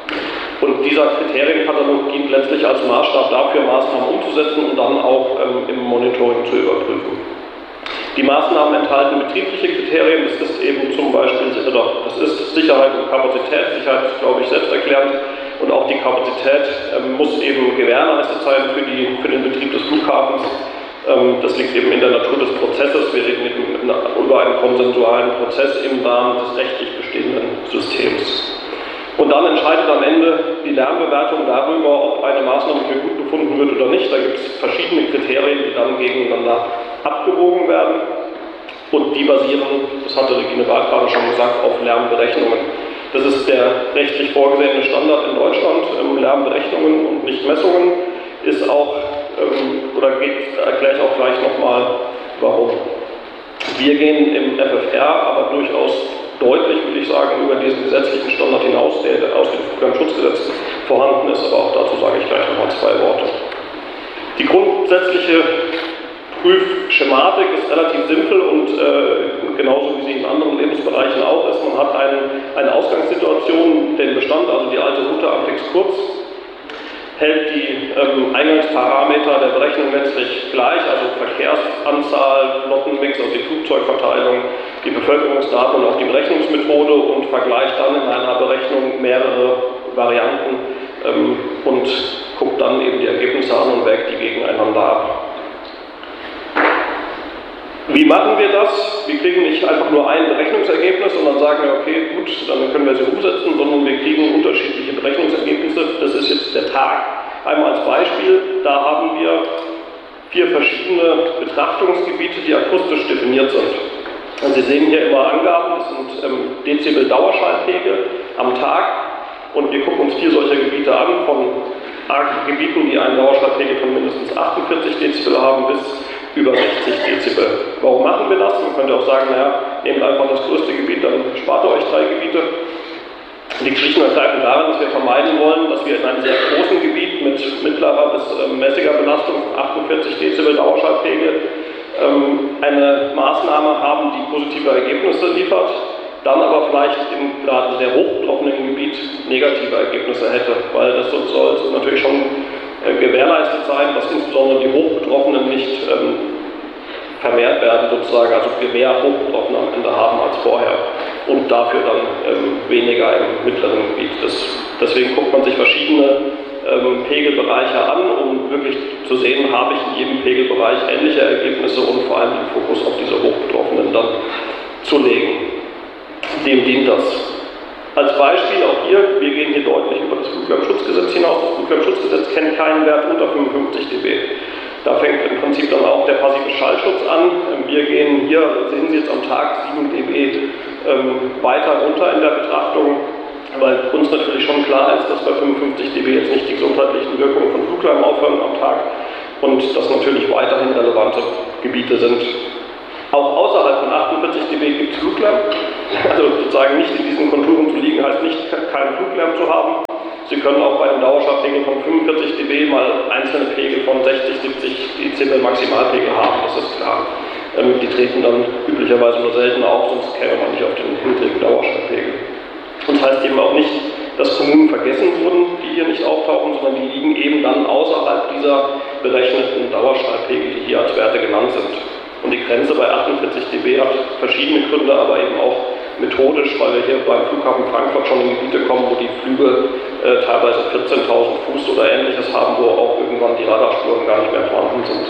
Und dieser Kriterienkatalog dient letztlich als Maßstab dafür, Maßnahmen umzusetzen und dann auch im Monitoring zu überprüfen. Die Maßnahmen enthalten betriebliche Kriterien, das ist eben zum Beispiel, das ist Sicherheit und Kapazität. Sicherheit ist, glaube ich, selbsterklärend und auch die Kapazität muss eben gewährleistet sein für den Betrieb des Flughafens. Das liegt eben in der Natur des Prozesses. Wir reden eben über einen konsensualen Prozess im Rahmen des rechtlich bestehenden Systems. Und dann entscheidet am Ende die Lärmbewertung darüber, ob eine Maßnahme für gut befunden wird oder nicht. Da gibt es verschiedene Kriterien, die dann gegeneinander abgewogen werden. Und die basieren, das hatte Regine Barth gerade schon gesagt, auf Lärmberechnungen. Das ist der rechtlich vorgesehene Standard in Deutschland. Lärmberechnungen und nicht Messungen ist auch, erkläre ich auch gleich nochmal, warum. Wir gehen im FFR aber durchaus deutlich, würde ich sagen, über diesen gesetzlichen Standard hinaus, der aus dem Fluglärmschutzgesetz vorhanden ist, aber auch dazu sage ich gleich nochmal 2 Worte. Die grundsätzliche Prüfschematik ist relativ simpel und genauso wie sie in anderen Lebensbereichen auch ist. Man hat eine Ausgangssituation, den Bestand, also die alte Route am Fixkurs, hält die Eingangsparameter der Berechnung letztlich gleich, also Verkehrsanzahl, Flottenmix, also die Flugzeugverteilung, die Bevölkerungsdaten und auch die Berechnungsmethode und vergleicht dann in einer Berechnung mehrere Varianten und guckt dann eben die Ergebnisse an und wägt die gegeneinander ab. Wie machen wir das? Wir kriegen nicht einfach nur ein Berechnungsergebnis und dann sagen wir, okay, gut, dann können wir sie umsetzen, sondern wir kriegen unterschiedliche Berechnungsergebnisse. Das ist jetzt der Tag. Einmal als Beispiel, da haben wir 4 verschiedene Betrachtungsgebiete, die akustisch definiert sind. Und Sie sehen hier immer Angaben, das sind Dezibel Dauerschallpegel am Tag. Und wir gucken uns 4 solcher Gebiete an, von Gebieten, die einen Dauerschallpegel von mindestens 48 Dezibel haben, bis über 60 Dezibel. Warum machen wir das? Man könnte auch sagen, naja, nehmt einfach das größte Gebiet, dann spart ihr euch 3 Gebiete. Die schlicht und ergreifend daran, dass wir vermeiden wollen, dass wir in einem sehr großen Gebiet mit mittlerer bis mäßiger Belastung von 48 Dezibel Dauerschallpegel eine Maßnahme haben, die positive Ergebnisse liefert, dann aber vielleicht im gerade sehr hoch betroffenen Gebiet negative Ergebnisse hätte, weil das soll natürlich schon gewährleistet sein, dass insbesondere die Hochbetroffenen nicht vermehrt werden, sozusagen, also mehr Hochbetroffene am Ende haben als vorher und dafür dann weniger im mittleren Gebiet. Deswegen guckt man sich verschiedene Pegelbereiche an, um wirklich zu sehen, habe ich in jedem Pegelbereich ähnliche Ergebnisse und vor allem den Fokus auf diese Hochbetroffenen dann zu legen. Dem dient das. Als Beispiel auch hier, wir gehen hier deutlich über das Fluglärmschutzgesetz hinaus. Das Fluglärmschutzgesetz kennt keinen Wert unter 55 dB. Da fängt im Prinzip dann auch der passive Schallschutz an. Wir gehen hier, sehen Sie jetzt am Tag, 7 dB weiter runter in der Betrachtung, weil uns natürlich schon klar ist, dass bei 55 dB jetzt nicht die gesundheitlichen Wirkungen von Fluglärm aufhören am Tag und dass natürlich weiterhin relevante Gebiete sind. Auch außerhalb von 48 dB gibt es Fluglärm. Also sozusagen nicht in diesen Konturen zu liegen, heißt nicht, keinen Fluglärm zu haben. Sie können auch bei einem Dauerschallpegel von 45 dB mal einzelne Pegel von 60, 70 Dezibel Maximalpegel haben, das ist klar. Die treten dann üblicherweise nur selten auf, sonst käme man nicht auf den niedrigen Dauerschallpegel. Und das heißt eben auch nicht, dass Kommunen vergessen wurden, die hier nicht auftauchen, sondern die liegen eben dann außerhalb dieser berechneten Dauerschallpegel, die hier als Werte genannt sind. Und die Grenze bei 48 dB hat verschiedene Gründe, aber eben auch methodisch, weil wir hier beim Flughafen Frankfurt schon in Gebiete kommen, wo die Flüge teilweise 14.000 Fuß oder Ähnliches haben, wo auch irgendwann die Radarspuren gar nicht mehr vorhanden sind.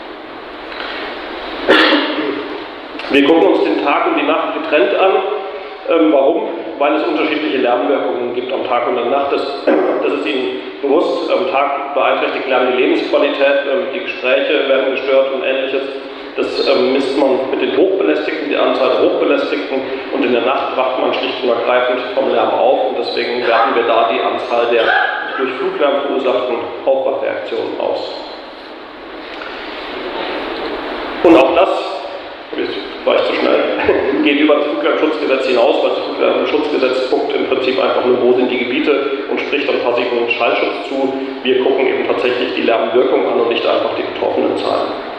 Wir gucken uns den Tag und die Nacht getrennt an. Warum? Weil es unterschiedliche Lärmwirkungen gibt am Tag und der Nacht. Das ist Ihnen bewusst. Am Tag beeinträchtigt Lärm die Lebensqualität, die Gespräche werden gestört und Ähnliches. Das misst man mit den Hochbelästigten, die Anzahl der Hochbelästigten, und in der Nacht wacht man schlicht und ergreifend vom Lärm auf und deswegen werten wir da die Anzahl der durch Fluglärm verursachten Aufwachreaktionen aus. Und auch das, jetzt war ich zu schnell, geht über das Fluglärmschutzgesetz hinaus, weil das Fluglärmschutzgesetz guckt im Prinzip einfach nur, wo sind die Gebiete und spricht dann passiven Schallschutz zu. Wir gucken eben tatsächlich die Lärmwirkung an und nicht einfach die betroffenen Zahlen.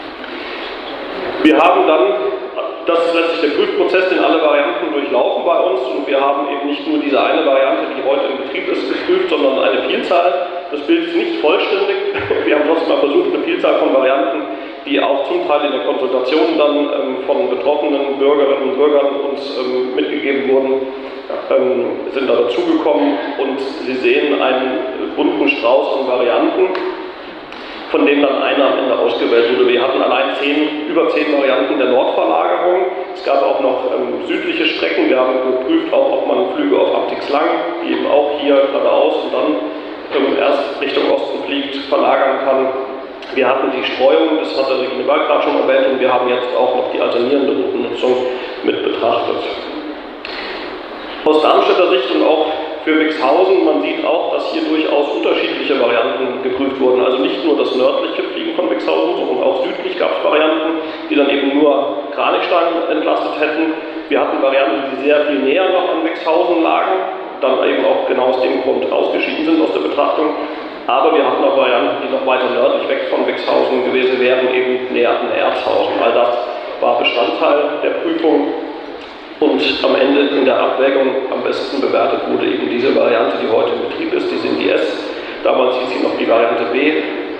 Wir haben dann, das ist letztlich der Prüfprozess, den alle Varianten durchlaufen bei uns, und wir haben eben nicht nur diese eine Variante, die heute im Betrieb ist, geprüft, sondern eine Vielzahl. Das Bild ist nicht vollständig. Wir haben trotzdem mal versucht, eine Vielzahl von Varianten, die auch zum Teil in der Konsultation dann von betroffenen Bürgerinnen und Bürgern uns mitgegeben wurden, sind da dazugekommen, und Sie sehen einen bunten Strauß an Varianten, von denen dann einer am Ende ausgewählt wurde. Wir hatten allein über 10 Varianten der Nordverlagerung. Es gab auch noch südliche Strecken. Wir haben geprüft, auch, ob man Flüge auf Aptix-Lang, die eben auch hier geradeaus und dann erst Richtung Osten fliegt, verlagern kann. Wir hatten die Streuung, das hat der Regine Berg gerade schon erwähnt, und wir haben jetzt auch noch die alternierende Routennutzung mit betrachtet. Aus Darmstädter Sicht und auch für Wixhausen, man sieht auch, dass hier durchaus unterschiedliche Varianten geprüft wurden. Also nicht nur das nördliche Fliegen von Wixhausen, sondern auch südlich gab es Varianten, die dann eben nur Kranichstein entlastet hätten. Wir hatten Varianten, die sehr viel näher noch an Wixhausen lagen, dann eben auch genau aus dem Grund ausgeschieden sind aus der Betrachtung. Aber wir hatten auch Varianten, die noch weiter nördlich weg von Wixhausen gewesen wären, eben näher an Erzhausen. All das war Bestandteil der Prüfung. Und am Ende in der Abwägung am besten bewertet wurde eben diese Variante, die heute in Betrieb ist, die sind die S. Damals hieß sie noch die Variante B,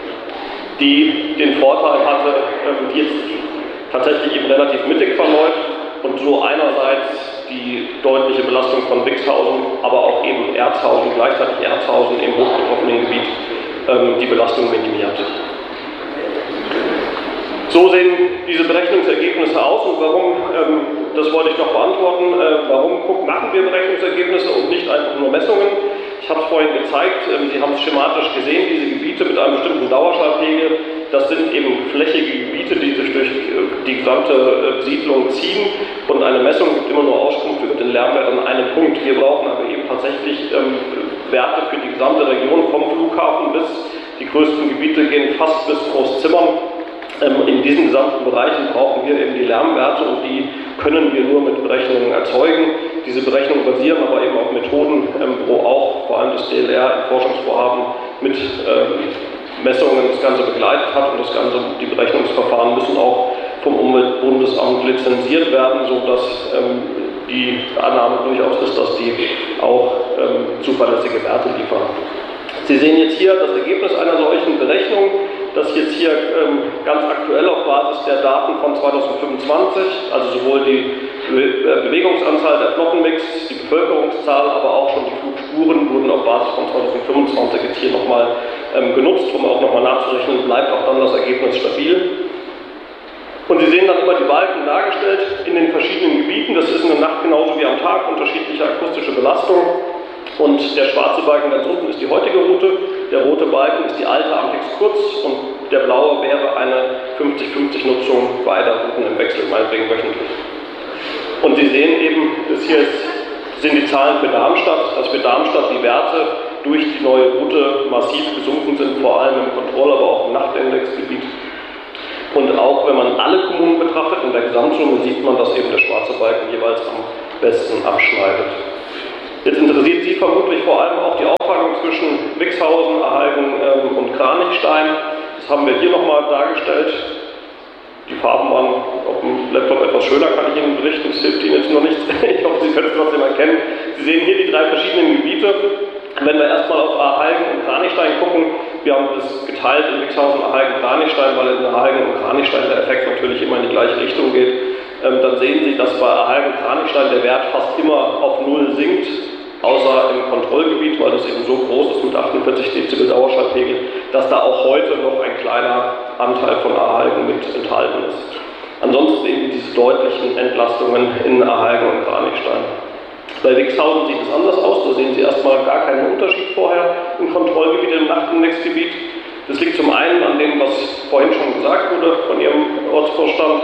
die den Vorteil hatte, die jetzt tatsächlich eben relativ mittig verläuft und so einerseits die deutliche Belastung von Wixhausen, aber auch eben Erzhausen, gleichzeitig Erzhausen im hochbetroffenen Gebiet, die Belastung minimiert. So sehen diese Berechnungsergebnisse aus und warum, das wollte ich noch beantworten, warum machen wir Berechnungsergebnisse und nicht einfach nur Messungen? Ich habe es vorhin gezeigt, Sie haben es schematisch gesehen, diese Gebiete mit einem bestimmten Dauerschallpegel, das sind eben flächige Gebiete, die sich durch die gesamte Siedlung ziehen und eine Messung gibt immer nur Auskunft über den Lärmwert an einem Punkt. Wir brauchen aber eben tatsächlich Werte für die gesamte Region vom Flughafen bis die größten Gebiete gehen fast bis Großzimmern. In diesen gesamten Bereichen brauchen wir eben die Lärmwerte und die können wir nur mit Berechnungen erzeugen. Diese Berechnungen basieren aber eben auf Methoden, wo auch vor allem das DLR im Forschungsvorhaben mit Messungen das Ganze begleitet hat und die Berechnungsverfahren müssen auch vom Umweltbundesamt lizenziert werden, sodass die Annahme durchaus ist, dass die auch zuverlässige Werte liefern. Sie sehen jetzt hier das Ergebnis einer solchen Berechnung, das jetzt hier ganz aktuell auf Basis der Daten von 2025, also sowohl die Bewegungsanzahl der Flottenmix, die Bevölkerungszahl, aber auch schon die Flugspuren wurden auf Basis von 2025 jetzt hier nochmal genutzt, um auch nochmal nachzurechnen, bleibt auch dann das Ergebnis stabil. Und Sie sehen dann immer die Balken dargestellt in den verschiedenen Gebieten. Das ist in der Nacht genauso wie am Tag, unterschiedliche akustische Belastung. Und der schwarze Balken ganz unten ist die heutige Route, der rote Balken ist die alte Amtex Kurz und der blaue wäre eine 50-50 Nutzung beider Routen im Wechsel, meinetwegen wöchentlich. Und Sie sehen eben, das hier sind die Zahlen für Darmstadt, dass für Darmstadt die Werte durch die neue Route massiv gesunken sind, vor allem im Kontroll-, aber auch im Nachtindexgebiet. Und auch wenn man alle Kommunen betrachtet, in der Gesamtsumme sieht man, dass eben der schwarze Balken jeweils am besten abschneidet. Jetzt interessiert Sie vermutlich vor allem auch die Aufteilung zwischen Wixhausen, Ahalgen und Kranichstein. Das haben wir hier nochmal dargestellt. Die Farben waren auf dem Laptop etwas schöner, kann ich Ihnen berichten. Das hilft Ihnen jetzt noch nichts. Ich hoffe, Sie können es trotzdem erkennen. Sie sehen hier die drei verschiedenen Gebiete. Wenn wir erstmal auf Ahalgen und Kranichstein gucken, wir haben das geteilt in Wixhausen, Ahalgen, Kranichstein, weil in Ahalgen und Kranichstein der Effekt natürlich immer in die gleiche Richtung geht. Dann sehen Sie, dass bei Ahalgen und Kranichstein der Wert fast immer auf 0 sinkt, außer im Kontrollgebiet, weil das eben so groß ist mit 48 Dezibel Dauerschallpegel, dass da auch heute noch ein kleiner Anteil von Ahalgen mit enthalten ist. Ansonsten eben diese deutlichen Entlastungen in Ahalgen und Kranichstein. Bei Wixhausen sieht es anders aus, da sehen Sie erstmal gar keinen Unterschied vorher im Kontrollgebiet, im Nachtindexgebiet. Das liegt zum einen an dem, was vorhin schon gesagt wurde von Ihrem Ortsvorstand,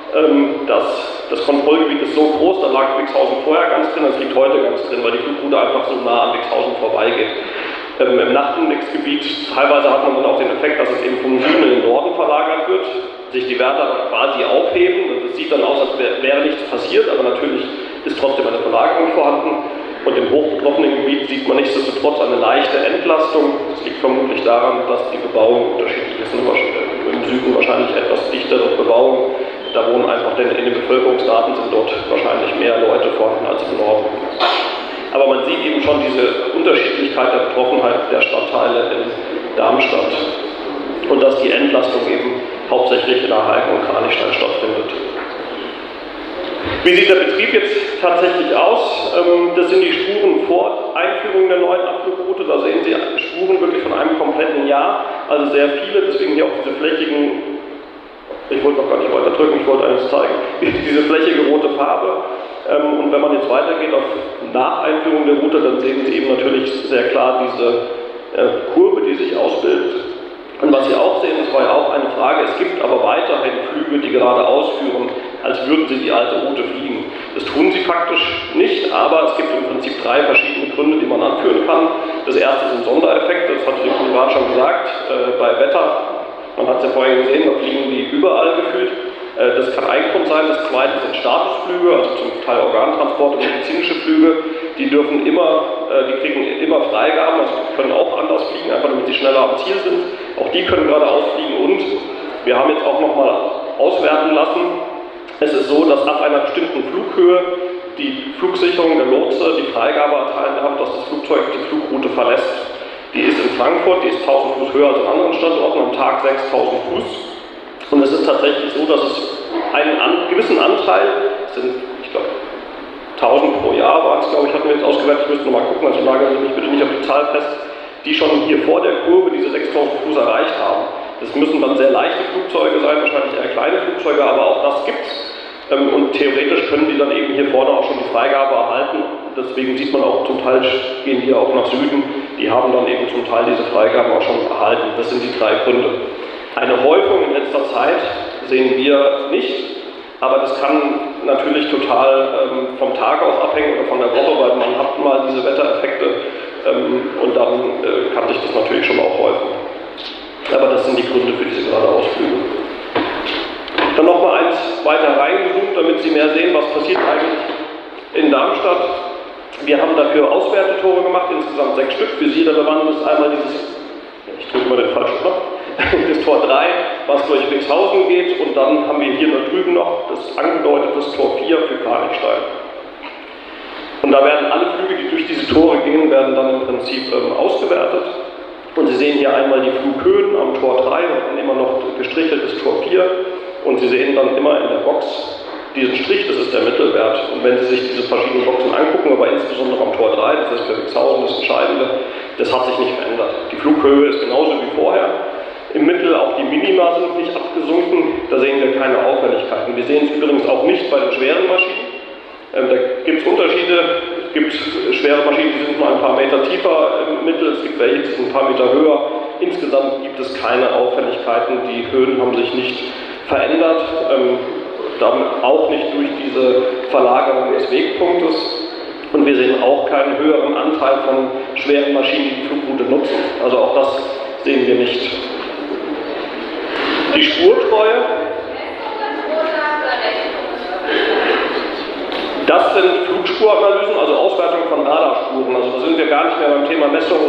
dass das Kontrollgebiet ist so groß, da lag Wixhausen vorher ganz drin, das liegt heute ganz drin, weil die Flugroute einfach so nah an Wixhausen vorbeigeht. Im Nachtindexgebiet teilweise hat man dann auch den Effekt, dass es eben vom Süden in den Norden verlagert wird, sich die Werte aber quasi aufheben und es sieht dann aus, als wäre nichts passiert, aber natürlich ist trotzdem eine Verlagerung vorhanden. Und im hochbetroffenen Gebiet sieht man nichtsdestotrotz eine leichte Entlastung. Das liegt vermutlich daran, dass die Bebauung unterschiedlich ist. Im Süden wahrscheinlich etwas dichtere Bebauung. Da wohnen einfach, denn in den Bevölkerungsdaten sind dort wahrscheinlich mehr Leute vorhanden als im Norden. Aber man sieht eben schon diese Unterschiedlichkeit der Betroffenheit der Stadtteile in Darmstadt. Und dass die Entlastung eben hauptsächlich in Ahalgen und Kranichstein stattfindet. Wie sieht der Betrieb jetzt tatsächlich aus? Das sind die Spuren vor Einführung der neuen Abflugroute. Da sehen Sie Spuren wirklich von einem kompletten Jahr, also sehr viele, deswegen hier auch diese flächigen, ich wollte noch gar nicht weiter drücken, ich wollte eines zeigen, diese flächige rote Farbe. Und wenn man jetzt weitergeht auf Nacheinführung der Route, dann sehen Sie eben natürlich sehr klar diese Kurve, die sich ausbildet. Und was Sie auch sehen, das war ja auch eine Frage, es gibt aber weiterhin Flüge, die gerade ausführen, als würden sie die alte Route fliegen. Das tun sie faktisch nicht, aber es gibt im Prinzip 3 verschiedene Gründe, die man anführen kann. Das erste ist ein Sondereffekt, das hatte ich gerade schon gesagt, bei Wetter. Man hat es ja vorhin gesehen, da fliegen die überall gefühlt. Das kann ein Grund sein. Das zweite sind Statusflüge, also zum Teil Organtransporte, medizinische Flüge. Die dürfen die kriegen immer Freigaben, also können auch anders fliegen, einfach damit sie schneller am Ziel sind. Auch die können gerade ausfliegen und wir haben jetzt auch nochmal auswerten lassen. Es ist so, dass ab einer bestimmten Flughöhe die Flugsicherung der Lotse die Freigabe erteilen darf, dass das Flugzeug die Flugroute verlässt. Die ist in Frankfurt, die ist 1000 Fuß höher als an anderen Standorten, am Tag 6000 Fuß. Und es ist tatsächlich so, dass es einen gewissen Anteil, es sind, ich glaube, 1000 pro Jahr waren es, glaube ich, hatten wir jetzt ausgewertet, ich müsste nochmal gucken, also nageln Sie mich bitte nicht auf die Zahl fest, die schon hier vor der Kurve diese 6000 Fuß erreicht haben. Das müssen dann sehr leichte Flugzeuge sein, wahrscheinlich eher kleine Flugzeuge, aber auch das gibt's. Und theoretisch können die dann eben hier vorne auch schon die Freigabe erhalten. Deswegen sieht man auch zum Teil, gehen die auch nach Süden, die haben dann eben zum Teil diese Freigaben auch schon erhalten. Das sind die 3 Gründe. Eine Häufung in letzter Zeit sehen wir nicht, aber das kann natürlich total vom Tag aus abhängen oder von der Woche, weil man hat mal diese Wettereffekte und dann kann sich das natürlich schon auch häufen. Aber das sind die Gründe für diese Geradeausflüge. Dann nochmal eins weiter reingezoomt, damit Sie mehr sehen, was passiert eigentlich in Darmstadt. Wir haben dafür Auswertetore gemacht, insgesamt 6 Stück. Für Sie relevant ist einmal dieses, ich drücke mal den falschen Knopf, das Tor 3, was durch Wixhausen geht, und dann haben wir hier da drüben noch das angedeutete Tor 4 für Kranichstein. Und da werden alle Flüge, die durch diese Tore gehen, werden dann im Prinzip ausgewertet. Und Sie sehen hier einmal die Flughöhen am Tor 3 und dann immer noch gestricheltes Tor 4. Und Sie sehen dann immer in der Box diesen Strich, das ist der Mittelwert. Und wenn Sie sich diese verschiedenen Boxen angucken, aber insbesondere am Tor 3, das ist für Wixhausen das Entscheidende, das hat sich nicht verändert. Die Flughöhe ist genauso wie vorher. Im Mittel auch die Minima sind nicht abgesunken, da sehen wir keine Auffälligkeiten. Wir sehen es übrigens auch nicht bei den schweren Maschinen. Da gibt es Unterschiede. Es gibt schwere Maschinen, die sind mal ein paar Meter tiefer im Mittel, es gibt welche, die sind ein paar Meter höher. Insgesamt gibt es keine Auffälligkeiten, die Höhen haben sich nicht verändert, damit auch nicht durch diese Verlagerung des Wegpunktes. Und wir sehen auch keinen höheren Anteil von schweren Maschinen, die die Flugroute nutzen. Also auch das sehen wir nicht. Die Spurtreue. Das sind Flugspuranalysen, also Auswertung von Radarspuren. Also da sind wir gar nicht mehr beim Thema Messung